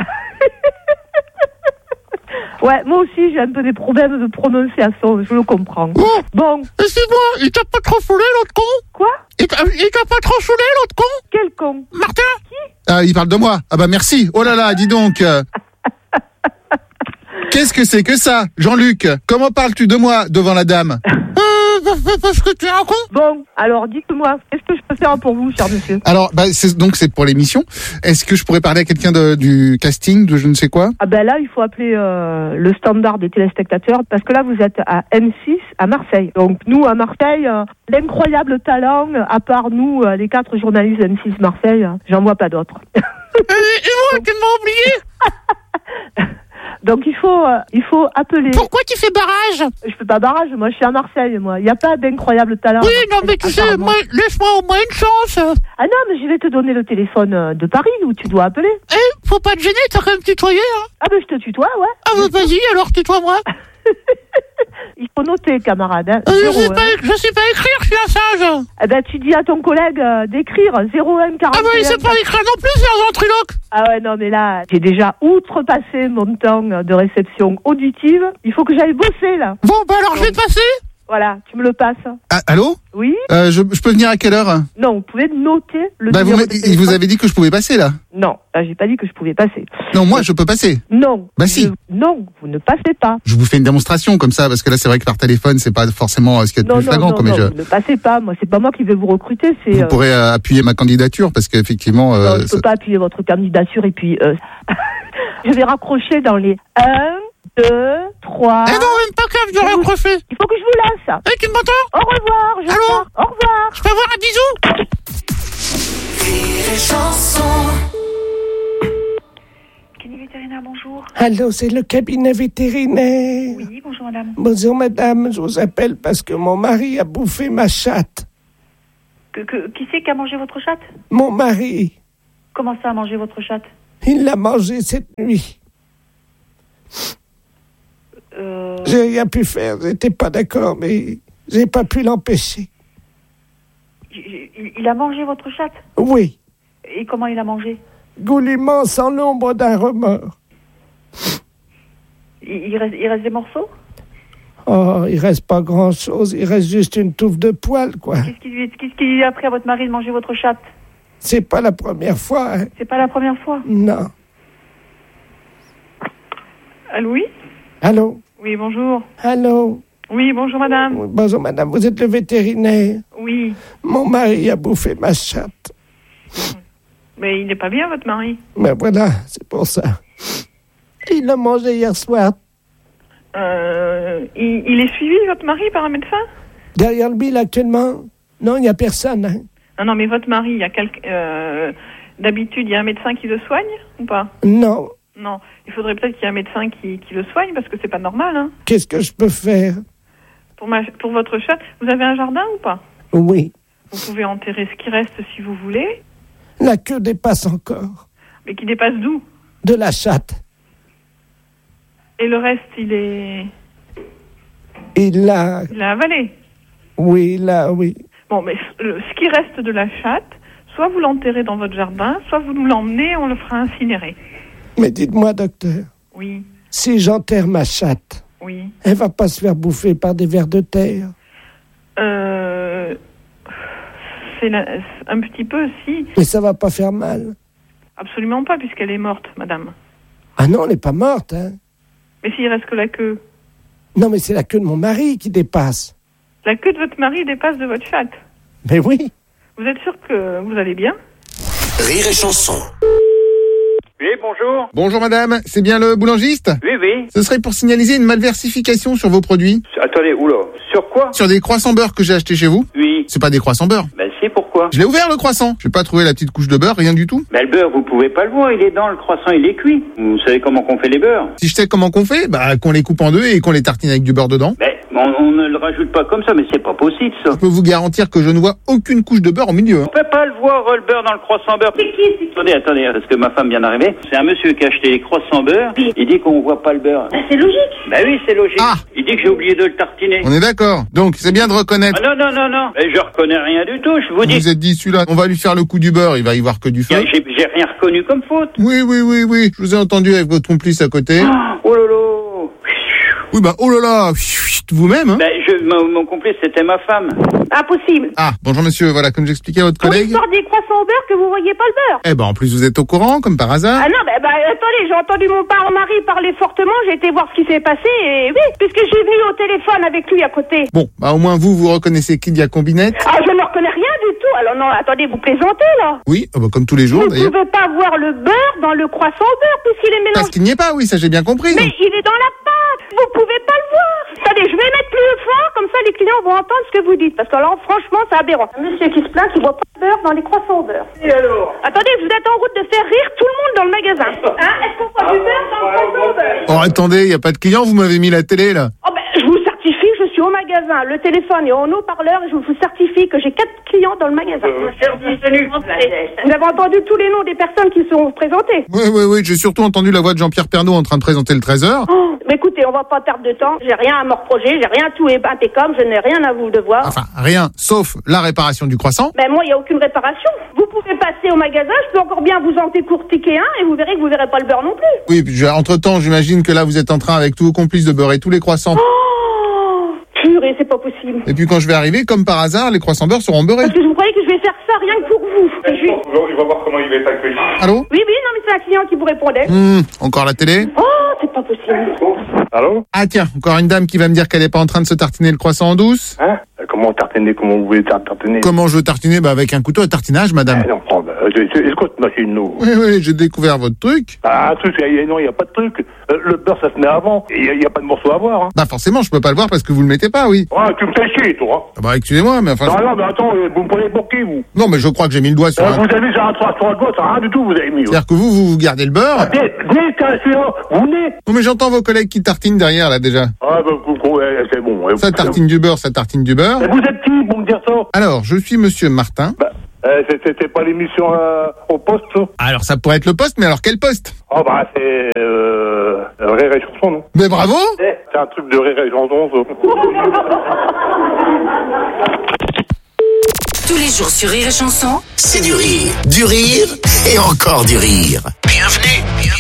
Ouais, moi aussi, j'ai un peu des problèmes de prononciation, je le comprends. Oh, bon. Excuse-moi, il t'a pas trop saoulé, l'autre con? Quoi? Il t'a pas trop saoulé, l'autre con? Quel con? Martin? Qui? Ah, il parle de moi. Ah bah merci. Oh là là, dis donc. Qu'est-ce que c'est que ça? Jean-Luc, comment parles-tu de moi devant la dame? Parce que tu es un con. Bon, alors dites-moi, qu'est-ce que je peux faire pour vous, cher monsieur? Alors, c'est pour l'émission. Est-ce que je pourrais parler à quelqu'un du casting, de je ne sais quoi? Ah ben là, il faut appeler le standard des téléspectateurs, parce que là, vous êtes à M6 à Marseille. Donc nous, à Marseille, l'incroyable talent, à part nous, les 4 journalistes M6 Marseille, j'en vois pas d'autres. Et moi, tu m'as oublié? Donc il faut appeler. Pourquoi tu fais barrage? Je fais pas barrage, moi je suis à Marseille, moi. Il n'y a pas d'incroyable talent. Oui, non mais tu sais, laisse-moi au moins une chance. Ah non, mais je vais te donner le téléphone de Paris où tu dois appeler. Eh, faut pas te gêner, t'as quand même tutoyé, hein. Ah ben je te tutoie, ouais. Ah bah vas-y, alors tutoie-moi. Il faut noter, camarade. Hein. Je sais pas écrire, je suis un singe. Eh ben, tu dis à ton collègue d'écrire 01 41. Ah bah il sait pas écrire non plus, c'est un ventriloque. Ah ouais, non mais là, j'ai déjà outrepassé mon temps de réception auditive. Il faut que j'aille bosser, là. Bon, bah alors je vais te passer. Voilà, tu me le passes. Ah, allô? Oui? Je peux venir à quelle heure? Non, vous pouvez noter le Bah, numéro de téléphone. il vous avait dit que je pouvais passer, là. Non, j'ai pas dit que je pouvais passer. Non, moi, je peux passer. Non. Bah, si. Non, vous ne passez pas. Je vous fais une démonstration comme ça, parce que là, c'est vrai que par téléphone, c'est pas forcément ce qu'il y a de plus flagrant. Non, vous ne passez pas. Moi, c'est pas moi qui vais vous recruter. C'est. Vous pourrez appuyer ma candidature, parce qu'effectivement. Non, je peux pas appuyer votre candidature et puis. Je vais raccrocher dans les 1, 2, 3. Eh non, même pas grave, je vais raccrocher. Il faut que je vous laisse. Eh, tu m'entends? Au revoir. Allô? Au revoir. Je peux avoir un bisou? Rire et chanson. Clinique vétérinaire, bonjour. Allô, c'est le cabinet vétérinaire. Oui, bonjour madame. Bonjour madame, je vous appelle parce que mon mari a bouffé ma chatte. Qui c'est qui a mangé votre chatte? Mon mari. Comment ça a mangé votre chatte? Il l'a mangé cette nuit. J'ai rien pu faire, j'étais pas d'accord, mais j'ai pas pu l'empêcher. Il a mangé votre chatte? Oui. Et comment il a mangé? Goulûment, sans l'ombre d'un remords. Il reste des morceaux? Oh, il reste pas grand-chose, il reste juste une touffe de poils, quoi. Qu'est-ce qui a appris à votre mari de manger votre chatte? C'est pas la première fois, hein. C'est pas la première fois? Non. Allô, oui? Allô? Oui, bonjour. Allô? Oui, bonjour madame. Oui, bonjour madame, vous êtes le vétérinaire? Oui. Mon mari a bouffé ma chatte. Mais il n'est pas bien, votre mari? Mais voilà, c'est pour ça. Il l'a mangé hier soir. Il est suivi, votre mari, par un médecin? Derrière le bill actuellement? Non, il n'y a personne, hein. Non, mais votre mari, il y a d'habitude, il y a un médecin qui le soigne ou pas? Non. Non, il faudrait peut-être qu'il y ait un médecin qui le soigne parce que c'est pas normal, hein. Qu'est-ce que je peux faire? Pour votre chatte, vous avez un jardin ou pas? Oui. Vous pouvez enterrer ce qui reste si vous voulez. La queue dépasse encore. Mais qui dépasse d'où? De la chatte. Et le reste, il est... Il l'a avalé? Oui, oui. Bon, mais ce qui reste de la chatte, soit vous l'enterrez dans votre jardin, soit vous nous l'emmenez, on le fera incinérer. Mais dites-moi, docteur. Oui. Si j'enterre ma chatte, oui, elle va pas se faire bouffer par des vers de terre? C'est un petit peu, si. Mais ça va pas faire mal? Absolument pas, puisqu'elle est morte, madame. Ah non, elle n'est pas morte, hein. Mais s'il reste que la queue? Non, mais c'est la queue de mon mari qui dépasse. La queue de votre mari dépasse de votre chatte? Mais oui. Vous êtes sûr que vous allez bien? Rire et chanson. Oui, bonjour. Bonjour madame, c'est bien le boulangiste? Oui, oui. Ce serait pour signaliser une malversification sur vos produits. Attendez, oula. Sur quoi? Sur des croissants beurre que j'ai achetés chez vous. Oui. C'est pas des croissants beurre. Ben si, pourquoi? Je l'ai ouvert le croissant. J'ai pas trouvé la petite couche de beurre, rien du tout. Ben le beurre, vous pouvez pas le voir, il est dans le croissant, il est cuit. Vous savez comment qu'on fait les beurres? Si je sais comment qu'on fait, bah qu'on les coupe en deux et qu'on les tartine avec du beurre dedans. Ben, on ne le rajoute pas comme ça, mais c'est pas possible ça. Je peux vous garantir que je ne vois aucune couche de beurre au milieu. On peut pas le voir, le beurre dans le croissant beurre. C'est qui? Attendez, parce que ma femme vient d'arriver. C'est un monsieur qui a acheté les croissants beurre. Oui. Il dit qu'on voit pas le beurre. Ben, c'est logique. Ben oui, c'est logique. Ah. Il dit que j'ai oublié de le tartiner. On est d'accord. Donc, c'est bien de reconnaître. Ah non. Ben, je reconnais rien du tout, je vous dis. Vous êtes dit, celui-là, on va lui faire le coup du beurre, il va y voir que du feu. J'ai rien reconnu comme faute. Oui. Je vous ai entendu avec votre complice à côté. Oh là là. Oui, bah, oh là là, vous-même, hein? Ben, mon complice, c'était ma femme. Impossible. Ah, bonjour monsieur, voilà, comme j'expliquais à votre Pour collègue. l'histoire des croissants au beurre que vous voyez pas le beurre. Eh ben, en plus, vous êtes au courant, comme par hasard. Ah non, attendez, j'ai entendu mon mari parler fortement, j'ai été voir ce qui s'est passé, et oui, puisque j'ai venu au téléphone avec lui à côté. Bon, bah, au moins, vous reconnaissez Kidia Combinette. Ah, je ne reconnais rien du tout. Alors non, attendez, vous plaisantez, là. Oui, bah, comme tous les jours, d'ailleurs. Vous ne pouvez pas voir le beurre dans le croissant au beurre, puisqu'il est mélangé. Parce qu'il n'y est pas, oui, ça j'ai bien compris. Mais il est dans la pâte. Vous pouvez pas le voir. Attendez, je vais mettre plus fort, comme ça les clients vont entendre ce que vous dites. Parce que alors, franchement, c'est aberrant. Un monsieur qui se plaint qu'il voit pas de beurre dans les croissants au beurre. Et alors? Attendez, vous êtes en route de faire rire tout le monde dans le magasin. Hein? Est-ce qu'on voit du beurre dans le croissant au beurre? Oh, attendez, il n'y a pas de client, vous m'avez mis la télé, là. Oh, ben, je vous certifie, je suis au magasin. Le téléphone est en haut-parleur et je vous certifie que j'ai 4 clients dans le magasin. Vous avez entendu tous les noms des personnes qui sont présentées? Oui, j'ai surtout entendu la voix de Jean-Pierre Pernaut en train de présenter le Trésor. Oh, mais écoutez, on va pas perdre de temps. J'ai rien à me reprocher, j'ai rien, tout est impeccable, je n'ai rien à vous devoir. Enfin, rien, sauf la réparation du croissant. Mais moi, il n'y a aucune réparation. Vous pouvez passer au magasin, je peux encore bien vous en décourtiquer un et vous verrez que vous verrez pas le beurre non plus. Oui, puis entre-temps, j'imagine que là, vous êtes en train, avec tous vos complices, de beurrer tous les croissants. Oh, pur et mais c'est pas possible. Et puis quand je vais arriver, comme par hasard, les croissants beurre seront beurrés. Parce que vous croyez que je vais faire ça rien que pour vous. Il va voir comment il va être accueilli. Allô? Oui, non, mais c'est un client qui vous répondait. Encore la télé? Oh, c'est pas possible. Allô? Ah tiens, encore une dame qui va me dire qu'elle est pas en train de se tartiner le croissant en douce. Hein? Comment tartiner? Comment vous voulez tartiner? Comment je veux tartiner? Bah avec un couteau à tartinage, madame. Non, écoute, machine, nous. Oui, j'ai découvert votre truc. Ah, un truc, non, il n'y a pas de truc. Le beurre, ça se met avant. Il n'y a pas de morceau à voir. Hein. Bah forcément, je peux pas le voir parce que vous le mettez pas, oui. Ah, tu me fais chier, toi. Ah bah excusez-moi, mais enfin... Non, mais attends, vous me prenez pour qui, vous? Non, mais je crois que j'ai mis le doigt sur un... Vous avez mis un sur le doigt, ça rien du tout, vous avez mis. C'est-à-dire que vous gardez le beurre... Vous venez. Non, mais j'entends vos collègues qui tartinent derrière, là, déjà. Ah, bah, c'est bon. Ça tartine du beurre, ça tartine du beurre. Et vous êtes qui pour me dire ça? Alors, je suis monsieur Martin. C'était pas l'émission au poste, ça? Alors, ça pourrait être le poste, mais alors quel poste? Ah, bah, c'est Rire et Chanson, non? Mais bravo! C'est un truc de Rire et Chanson, ça. Tous les jours sur Rire et Chanson, C'est du rire et encore du rire. Bienvenue.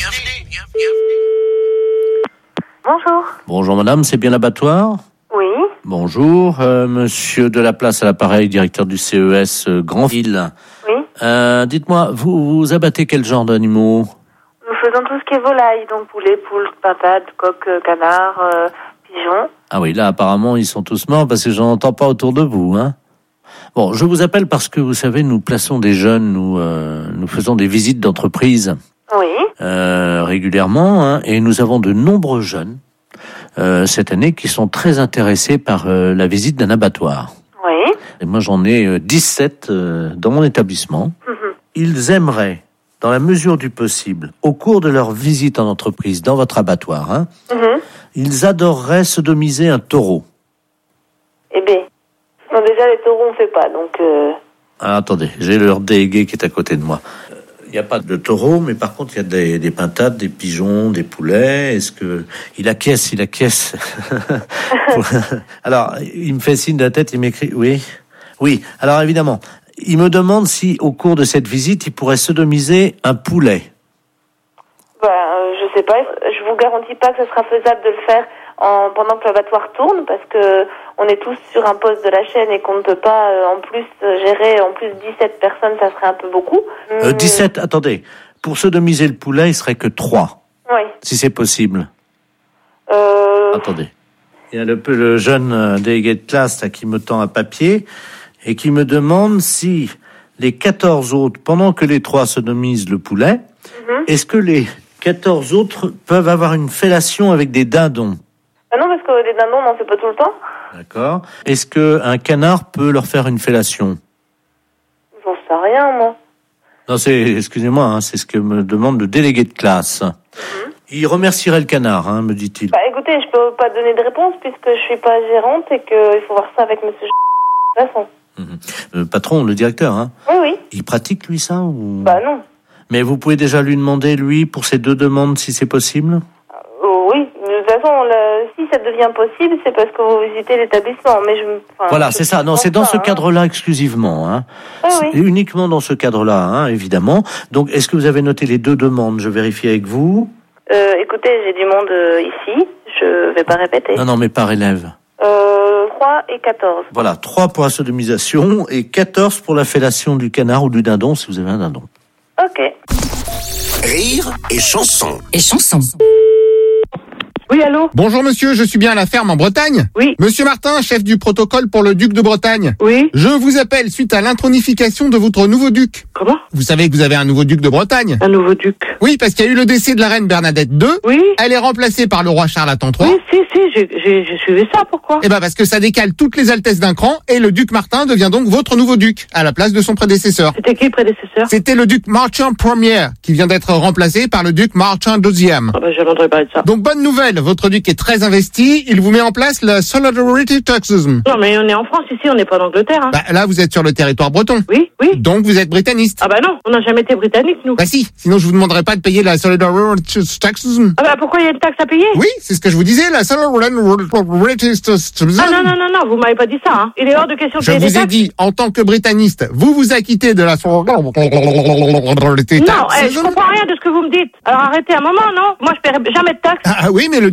Bonjour. Bonjour madame, c'est bien l'abattoir? Oui. Bonjour, monsieur de la Place à l'appareil, directeur du CES Grandville. Oui. Dites-moi, vous abattez quel genre d'animaux? Nous faisons tout ce qui est volaille, donc poulet, poule, pintade, coq, canard, pigeon. Ah oui, là apparemment ils sont tous morts parce que j'en entends pas autour de vous, hein. Bon, je vous appelle parce que vous savez, nous plaçons des jeunes, nous faisons des visites d'entreprise. Oui. Régulièrement, hein, et nous avons de nombreux jeunes cette année qui sont très intéressés par la visite d'un abattoir. Oui. Et moi j'en ai 17 dans mon établissement. Ils aimeraient, dans la mesure du possible, au cours de leur visite en entreprise dans votre abattoir, hein, ils adoreraient sodomiser un taureau. Eh bien, non, déjà les taureaux on fait pas, donc... Ah, attendez, j'ai leur délégué qui est à côté de moi. Il n'y a pas de taureau, mais par contre, il y a des pintades, des pigeons, des poulets. Est-ce que... Il acquiesce. Alors, il me fait signe de la tête, il m'écrit... Oui. Alors, évidemment, il me demande si, au cours de cette visite, il pourrait sodomiser un poulet. Je sais pas. Je vous garantis pas que ce sera faisable de le faire pendant que l'abattoir tourne, parce que on est tous sur un poste de la chaîne et qu'on ne peut pas en plus gérer 17 personnes, ça serait un peu beaucoup. 17, attendez. Pour sodomiser le poulet, il serait que 3. Oui. Si c'est possible. Attendez. Il y a le jeune délégué de classe là, qui me tend un papier et qui me demande si les 14 autres, pendant que les 3 sodomisent le poulet, est-ce que les 14 autres peuvent avoir une fellation avec des dindons? Ah non, parce que les dindons, on n'en fait pas tout le temps. D'accord. Est-ce qu'un canard peut leur faire une fellation? J'en sais rien, moi. Non, excusez-moi, hein, c'est ce que me demande le délégué de classe. Il remercierait le canard, hein, me dit-il. Bah écoutez, je peux pas donner de réponse puisque je suis pas gérante et qu'il faut voir ça avec monsieur de toute façon. Le patron, le directeur, hein. Oui. Il pratique, lui, ça, ou... Bah non. Mais vous pouvez déjà lui demander, lui, pour ces 2 demandes, si c'est possible? Oui, de toute façon, si ça devient possible, c'est parce que vous visitez l'établissement. Mais voilà, c'est ça. Non, c'est dans ce cadre-là exclusivement. Hein. Oui. Uniquement dans ce cadre-là, hein, évidemment. Donc, est-ce que vous avez noté les 2 demandes? Je vérifie avec vous. Écoutez, j'ai du monde ici. Je vais pas répéter. Non, mais par élève. 3 et 14. Voilà, 3 pour la sodomisation et 14 pour la fellation du canard ou du dindon, si vous avez un dindon. Ok. Rire et chanson. Oui, allô? Bonjour monsieur, je suis bien à la ferme en Bretagne. Oui. Monsieur Martin, chef du protocole pour le duc de Bretagne. Oui. Je vous appelle suite à l'intronification de votre nouveau duc. Comment? Vous savez que vous avez un nouveau duc de Bretagne. Un nouveau duc? Oui, parce qu'il y a eu le décès de la reine Bernadette II. Oui. Elle est remplacée par le roi Charlatan III. Oui, j'ai suivi ça, pourquoi? Eh ben parce que ça décale toutes les altesses d'un cran et le duc Martin devient donc votre nouveau duc, à la place de son prédécesseur. C'était qui le prédécesseur? C'était le duc Marchand Ier, qui vient d'être remplacé par le duc Marchand II. Ah ben, je n'entendrai pas de ça. Donc bonne nouvelle, votre duc est très investi, il vous met en place la Solidarity Taxes. Non mais on est en France ici, on n'est pas en Angleterre. Hein. Bah, là vous êtes sur le territoire breton. Oui. Donc vous êtes britaniste. Ah bah non, on n'a jamais été britannique nous. Bah si, sinon je vous demanderais pas de payer la Solidarity Taxes. Ah bah pourquoi il y a une taxe à payer? Oui, c'est ce que je vous disais, la Solidarity Taxes. Ah non, vous m'avez pas dit ça. Hein. Il est hors de question de payer des taxes. Je vous ai dit, en tant que britaniste, vous vous acquittez de la Solidarity Taxes. Non, je comprends rien de ce que vous me dites. Alors arrêtez un moment, non? Moi je paierai jamais de taxes. Ah oui, mais le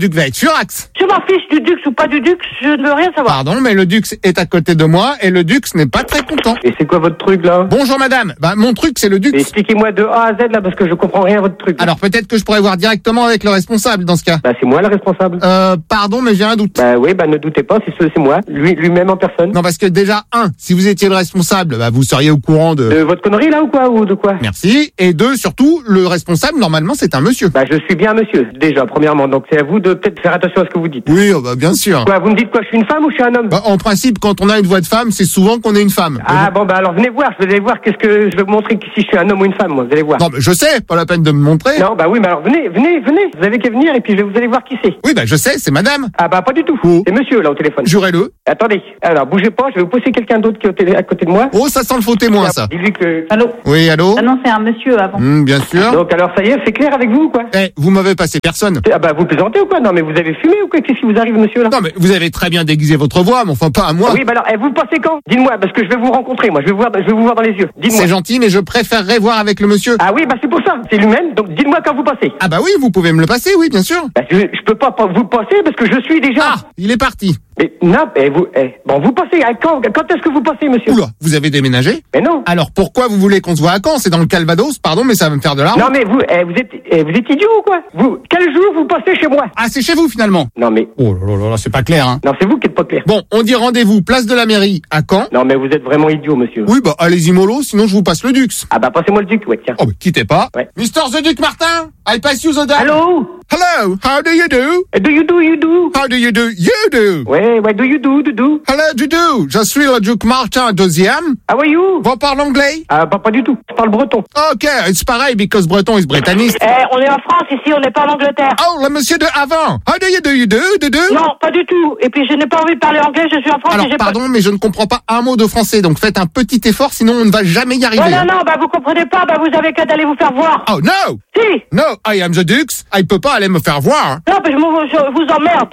duc va être furax. Je m'en fiche du Dux ou pas du Dux, je ne veux rien savoir. Pardon, mais le Dux est à côté de moi et le Dux n'est pas très content. Et c'est quoi votre truc là? Bonjour madame, mon truc c'est le Dux. Expliquez-moi de A à Z là parce que je comprends rien à votre truc. Alors peut-être que je pourrais voir directement avec le responsable dans ce cas. Bah c'est moi le responsable. Pardon, mais j'ai un doute. Bah oui, ne doutez pas, c'est moi, lui-même en personne. Non, parce que déjà, si vous étiez le responsable, vous seriez au courant de votre connerie là ou quoi, ou de quoi? Merci. Et deux, surtout, le responsable, normalement, c'est un monsieur. Bah je suis bien un monsieur, déjà, premièrement, donc c'est à vous de peut-être faire attention à ce que vous dites. Oui, bien sûr. Quoi, vous me dites quoi, je suis une femme ou je suis un homme? En principe, quand on a une voix de femme, c'est souvent qu'on est une femme. Ah bon, alors venez voir, vous allez voir qu'est-ce que je vais vous montrer si je suis un homme ou une femme, moi, vous allez voir. Non, mais je sais, pas la peine de me montrer. Non, oui, mais alors venez, vous avez qu'à venir et puis vous allez voir qui c'est. Oui, je sais, c'est madame. Ah pas du tout, c'est monsieur là au téléphone. Jurez-le. Attendez, alors bougez pas, je vais vous pousser quelqu'un d'autre qui est à côté de moi. Oh, ça sent le faux témoin, ça. Dis-lui que... Allô? Oui, allô? Ah non, c'est un monsieur avant. Bien sûr. Donc alors ça y est, c'est clair avec vous ou quoi? Vous m'avez passé personne. Vous plaisantez ou quoi? Non mais vous avez fumé ou quoi? Qu'est-ce qui vous arrive monsieur là? Non mais vous avez très bien déguisé votre voix, mais enfin pas à moi. Oui, alors vous passez quand? Dites-moi, parce que je vais vous rencontrer, moi, je vais vous voir dans les yeux. Dites-moi. C'est gentil, mais je préférerais voir avec le monsieur. Ah oui, c'est pour ça, c'est lui-même, donc dites-moi quand vous passez. Ah oui, vous pouvez me le passer, oui, bien sûr. Je peux pas vous passer parce que je suis déjà... Ah, il est parti. Mais non, vous passez à quand est-ce que vous passez, monsieur? Oula, vous avez déménagé? Mais non. Alors pourquoi vous voulez qu'on se voit à Caen? C'est dans le Calvados, pardon, mais ça va me faire de l'argent. Non mais vous êtes idiot ou quoi? Quel jour vous passez chez moi? Ah, c'est chez vous finalement? Non mais... Oh là, c'est pas clair, hein. Non, c'est vous qui êtes pas clair. Bon, on dit rendez-vous, place de la mairie, à Caen. Non mais vous êtes vraiment idiot, monsieur. Oui, allez-y mollo, sinon je vous passe le Dux. Ah passez-moi le Dux, ouais, tiens. Oh, quittez pas. Ouais. Mr. the Duc Martin, I pass you the Duck. Hello? Hello, how do you do? Do you do? How do you do? You do. Ouais, do you do? Hello, du do. Je suis le Duc Martin deuxième. How are you? Vous parlez anglais? Pas du tout. Je parle breton. Ok, c'est pareil, because breton is britannique. On est en France ici, on n'est pas en Angleterre. Oh, le monsieur de avant. How do you do? Non, pas du tout. Et puis je n'ai pas envie de parler anglais, je suis en France. Alors, pardon, mais je ne comprends pas un mot de français, donc faites un petit effort, sinon on ne va jamais y arriver. Non, vous comprenez pas, vous avez qu'à d'aller vous faire voir. Oh, no! Si! No, I am the Dux, I peux pas aller me faire voir. Non, mais je vous emmerde.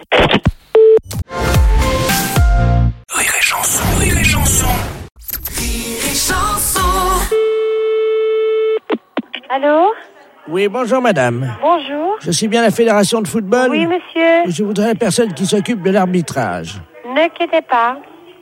Rire et chanson, rire et chanson. Rire et chanson. Allô? Oui, bonjour madame. Bonjour. Je suis bien la fédération de football? Oui, monsieur. Je voudrais la personne qui s'occupe de l'arbitrage. Ne quittez pas.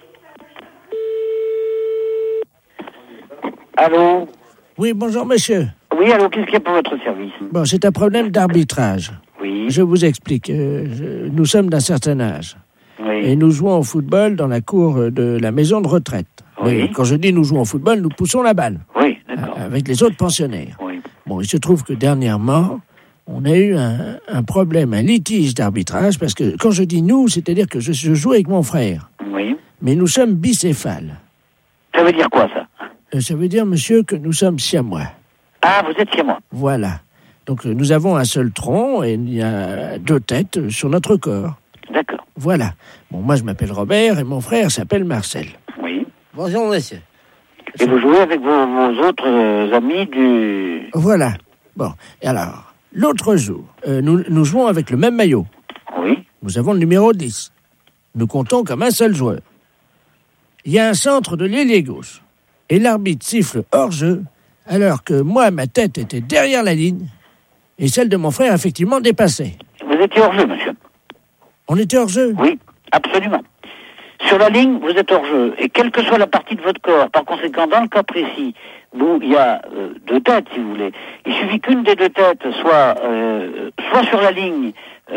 Allô? Oui, bonjour monsieur. Oui, allô, qu'est-ce qu'il y a pour votre service? Bon, c'est un problème d'arbitrage. Oui. Je vous explique. Nous sommes d'un certain âge. Oui. Et nous jouons au football dans la cour de la maison de retraite. Oui. Et quand je dis nous jouons au football, nous poussons la balle. Oui, d'accord. Avec les autres pensionnaires. Oui. Bon, il se trouve que dernièrement, on a eu un problème, un litige d'arbitrage, parce que quand je dis nous, c'est-à-dire que je joue avec mon frère. Oui. Mais nous sommes bicéphales. Ça veut dire quoi, ça? Ça veut dire, monsieur, que nous sommes siamois. Ah, vous êtes siamois. Voilà. Donc, nous avons un seul tronc et il y a deux têtes sur notre corps. D'accord. Voilà. Bon, moi, je m'appelle Robert et mon frère s'appelle Marcel. Oui. Bonjour, monsieur. Et vous jouez avec vos autres amis du... Voilà. Bon, et alors, l'autre jour, nous jouons avec le même maillot. Oui. Nous avons le numéro 10. Nous comptons comme un seul joueur. Il y a un centre de l'ailier gauche. Et l'arbitre siffle hors-jeu, alors que moi, ma tête était derrière la ligne, et celle de mon frère, effectivement, dépassait. Vous étiez hors-jeu, monsieur? On était hors-jeu? Oui, absolument. Sur la ligne, vous êtes hors-jeu. Et quelle que soit la partie de votre corps, par conséquent, dans le cas précis, où il y a deux têtes, si vous voulez, il suffit qu'une des deux têtes soit sur la ligne,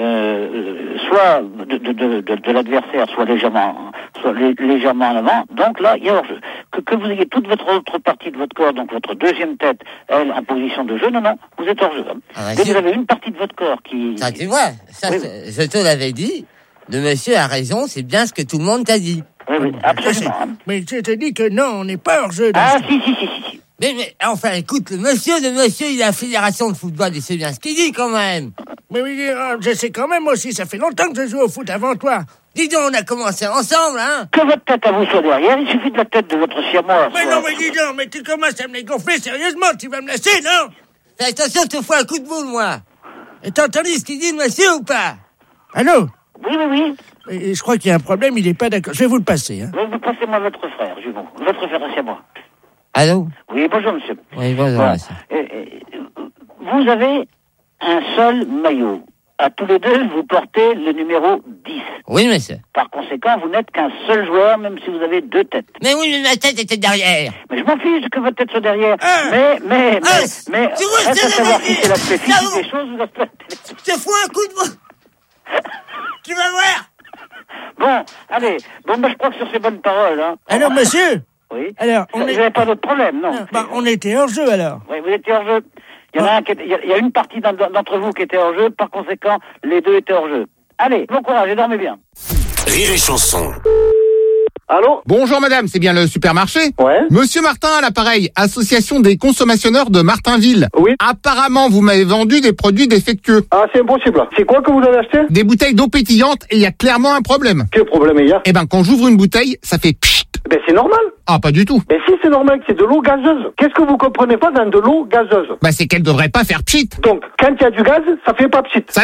soit de l'adversaire, soit légèrement en avant. Donc là, il y a hors-jeu. Que vous ayez toute votre autre partie de votre corps, donc votre deuxième tête, elle, en position de jeu, non, vous êtes hors-jeu. Dès que vous avez une partie de votre corps qui... Ça, tu vois, ça, oui. Je te l'avais dit. Le monsieur a raison, c'est bien ce que tout le monde t'a dit. Oui, absolument. Mais je te dis que non, on n'est pas hors-jeu. Ah, si. Mais enfin, écoute, le monsieur, il a la fédération de football, il sait bien ce qu'il dit, quand même. Mais oui, je sais quand même aussi, ça fait longtemps que je joue au foot avant toi. Dis donc, on a commencé ensemble, hein. Que votre tête à vous soit derrière, il suffit de la tête de votre siamois. Mais non, mais dis donc, mais tu commences à me les gonfler sérieusement, tu vas me laisser, non? Fais attention, je te fous un coup de boule, moi. Et t'as entendu ce qu'il dit, le monsieur, ou pas? Allô? Oui. Et je crois qu'il y a un problème, il n'est pas d'accord. Je vais vous le passer, hein. Vous passez-moi votre frère, votre frère à siamois. Allô? Oui, bonjour, monsieur. Oui, bonjour, monsieur. Vous avez un seul maillot. à tous les deux, vous portez le numéro 10. Oui, monsieur. Par conséquent, vous n'êtes qu'un seul joueur, même si vous avez 2 têtes. Mais oui, mais ma tête était derrière. Mais je m'en fiche que votre tête soit derrière. Mais, tu vois, reste à savoir si c'est l'aspect physique non. des choses ou l'aspect... Je te fous un coup de voix. Tu vas voir. Bon, allez. Bon, je crois que sur ces bonnes paroles, hein. Alors, monsieur. Oui. Alors, vous n'avez pas d'autre problème, non? On était hors jeu, alors. Oui, vous étiez hors jeu. Il y en a un qui il y a une partie d'entre vous qui était hors jeu, par conséquent, les deux étaient hors jeu. Allez, bon courage et dormez bien. Rire et Chanson. Allô? Bonjour madame, c'est bien le supermarché? Ouais. Monsieur Martin à l'appareil, association des consommateurs de Martinville. Oui. Apparemment, vous m'avez vendu des produits défectueux. Ah, c'est impossible. C'est quoi que vous avez acheté? Des bouteilles d'eau pétillante et il y a clairement un problème. Quel problème il y a? Eh ben, quand j'ouvre une bouteille, ça fait pchit. Ben, c'est normal. Ah, pas du tout. Ben, si, c'est normal, c'est de l'eau gazeuse. Qu'est-ce que vous comprenez pas dans de l'eau gazeuse? Bah, c'est qu'elle devrait pas faire pchit. Donc, quand il y a du gaz, ça fait pas pchit. Ça